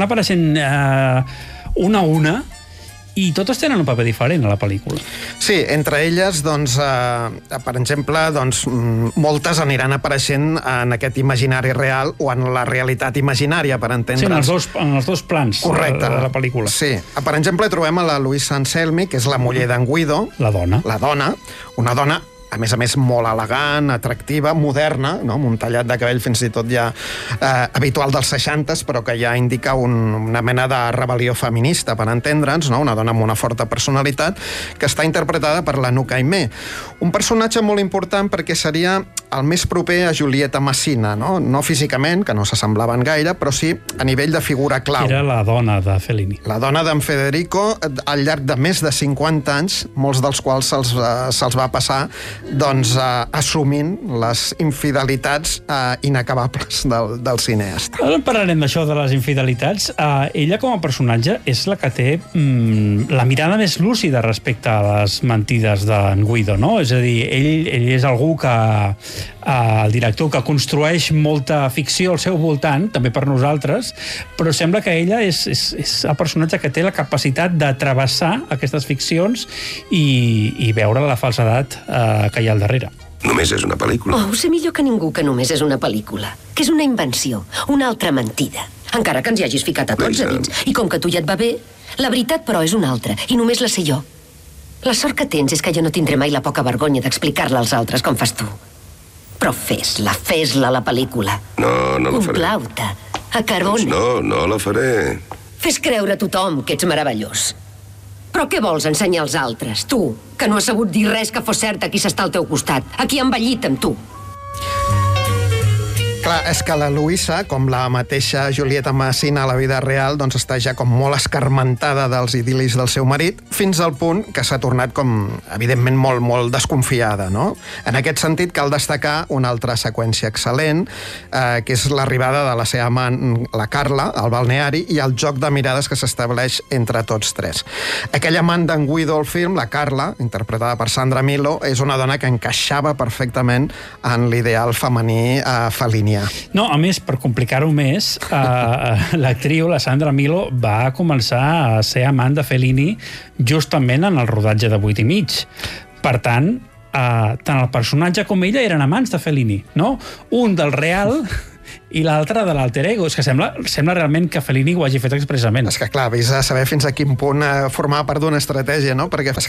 una a una, i totes tenen un paper diferent a la pel·lícula. Sí, entre elles, doncs, per exemple, doncs, moltes aniran apareixent en aquest imaginari real o en la realitat imaginària, per entendre'ns. Sí, en els dos plans de la pel·lícula. Sí. Per exemple, trobem a la Luisa Anselmi, que és la muller d'en Guido. La dona. Una dona a més, molt elegant, atractiva, moderna, no? Amb un tallat de cabell fins i tot ja habitual dels 60s, però que ja indica una mena de rebel·lió feminista, per entendre'ns, no? Una dona amb una forta personalitat, que està interpretada per l'Anouk Aimée. Un personatge molt important perquè seria el més proper a Julieta Massina, no? No físicament, que no s'assemblaven gaire, però sí a nivell de figura clau. Era la dona de Fellini. La dona d'en Federico, al llarg de més de 50 anys, molts dels quals se'ls va passar assumint les infidelitats inacabables del cineasta. Ara parlarem d'això, de les infidelitats. Ella, com a personatge, és la que té la mirada més lúcida respecte a les mentides d'en Guido, no? És a dir, ell és algú que el director que construeix molta ficció al seu voltant, també per nosaltres, però sembla que ella és el personatge que té la capacitat de travessar aquestes ficcions i veure la falsedat que hi ha al darrere. Només és una pel·lícula. Ho sé millor que ningú que només és una pel·lícula, que és una invenció, una altra mentida. Encara que ens hi hagis ficat a tots a dins. I com que a tu ja et va bé, la veritat, però, és una altra, i només la sé jo. La sort que tens és que jo no tindré mai la poca vergonya d'explicar-la als altres com fas tu. Però fes-la, la pel·lícula. No la faré. Complau-te, acarona. Doncs no la faré. Fes creure a tothom que ets meravellós. Però què vols ensenyar als altres, tu, que no has sabut dir res que fos cert a qui s'està al teu costat, a qui ha envellit amb tu? Clar, és que la Luisa, com la mateixa Julieta Massina a la vida real, doncs està ja com molt escarmentada dels idil·lis del seu marit, fins al punt que s'ha tornat com, evidentment, molt desconfiada, no? En aquest sentit, cal destacar una altra seqüència excel·lent, que és l'arribada de la seva amant, la Carla, al balneari, i el joc de mirades que s'estableix entre tots tres. Aquella amant d'en Guido al film, la Carla, interpretada per Sandra Milo, és una dona que encaixava perfectament en l'ideal femení felinià. No, a més, per complicar-ho més, l'actriu, la Sandra Milo, va començar a ser amant de Fellini justament en el rodatge de 8 i mig. Per tant, tant el personatge com ella eren amants de Fellini, no? Un del real i l'altre de l'alter ego. És que sembla realment que Fellini ho hagi fet expressament. És que, clar, vés a saber fins a quin punt formava part d'una estratègia, no? Perquè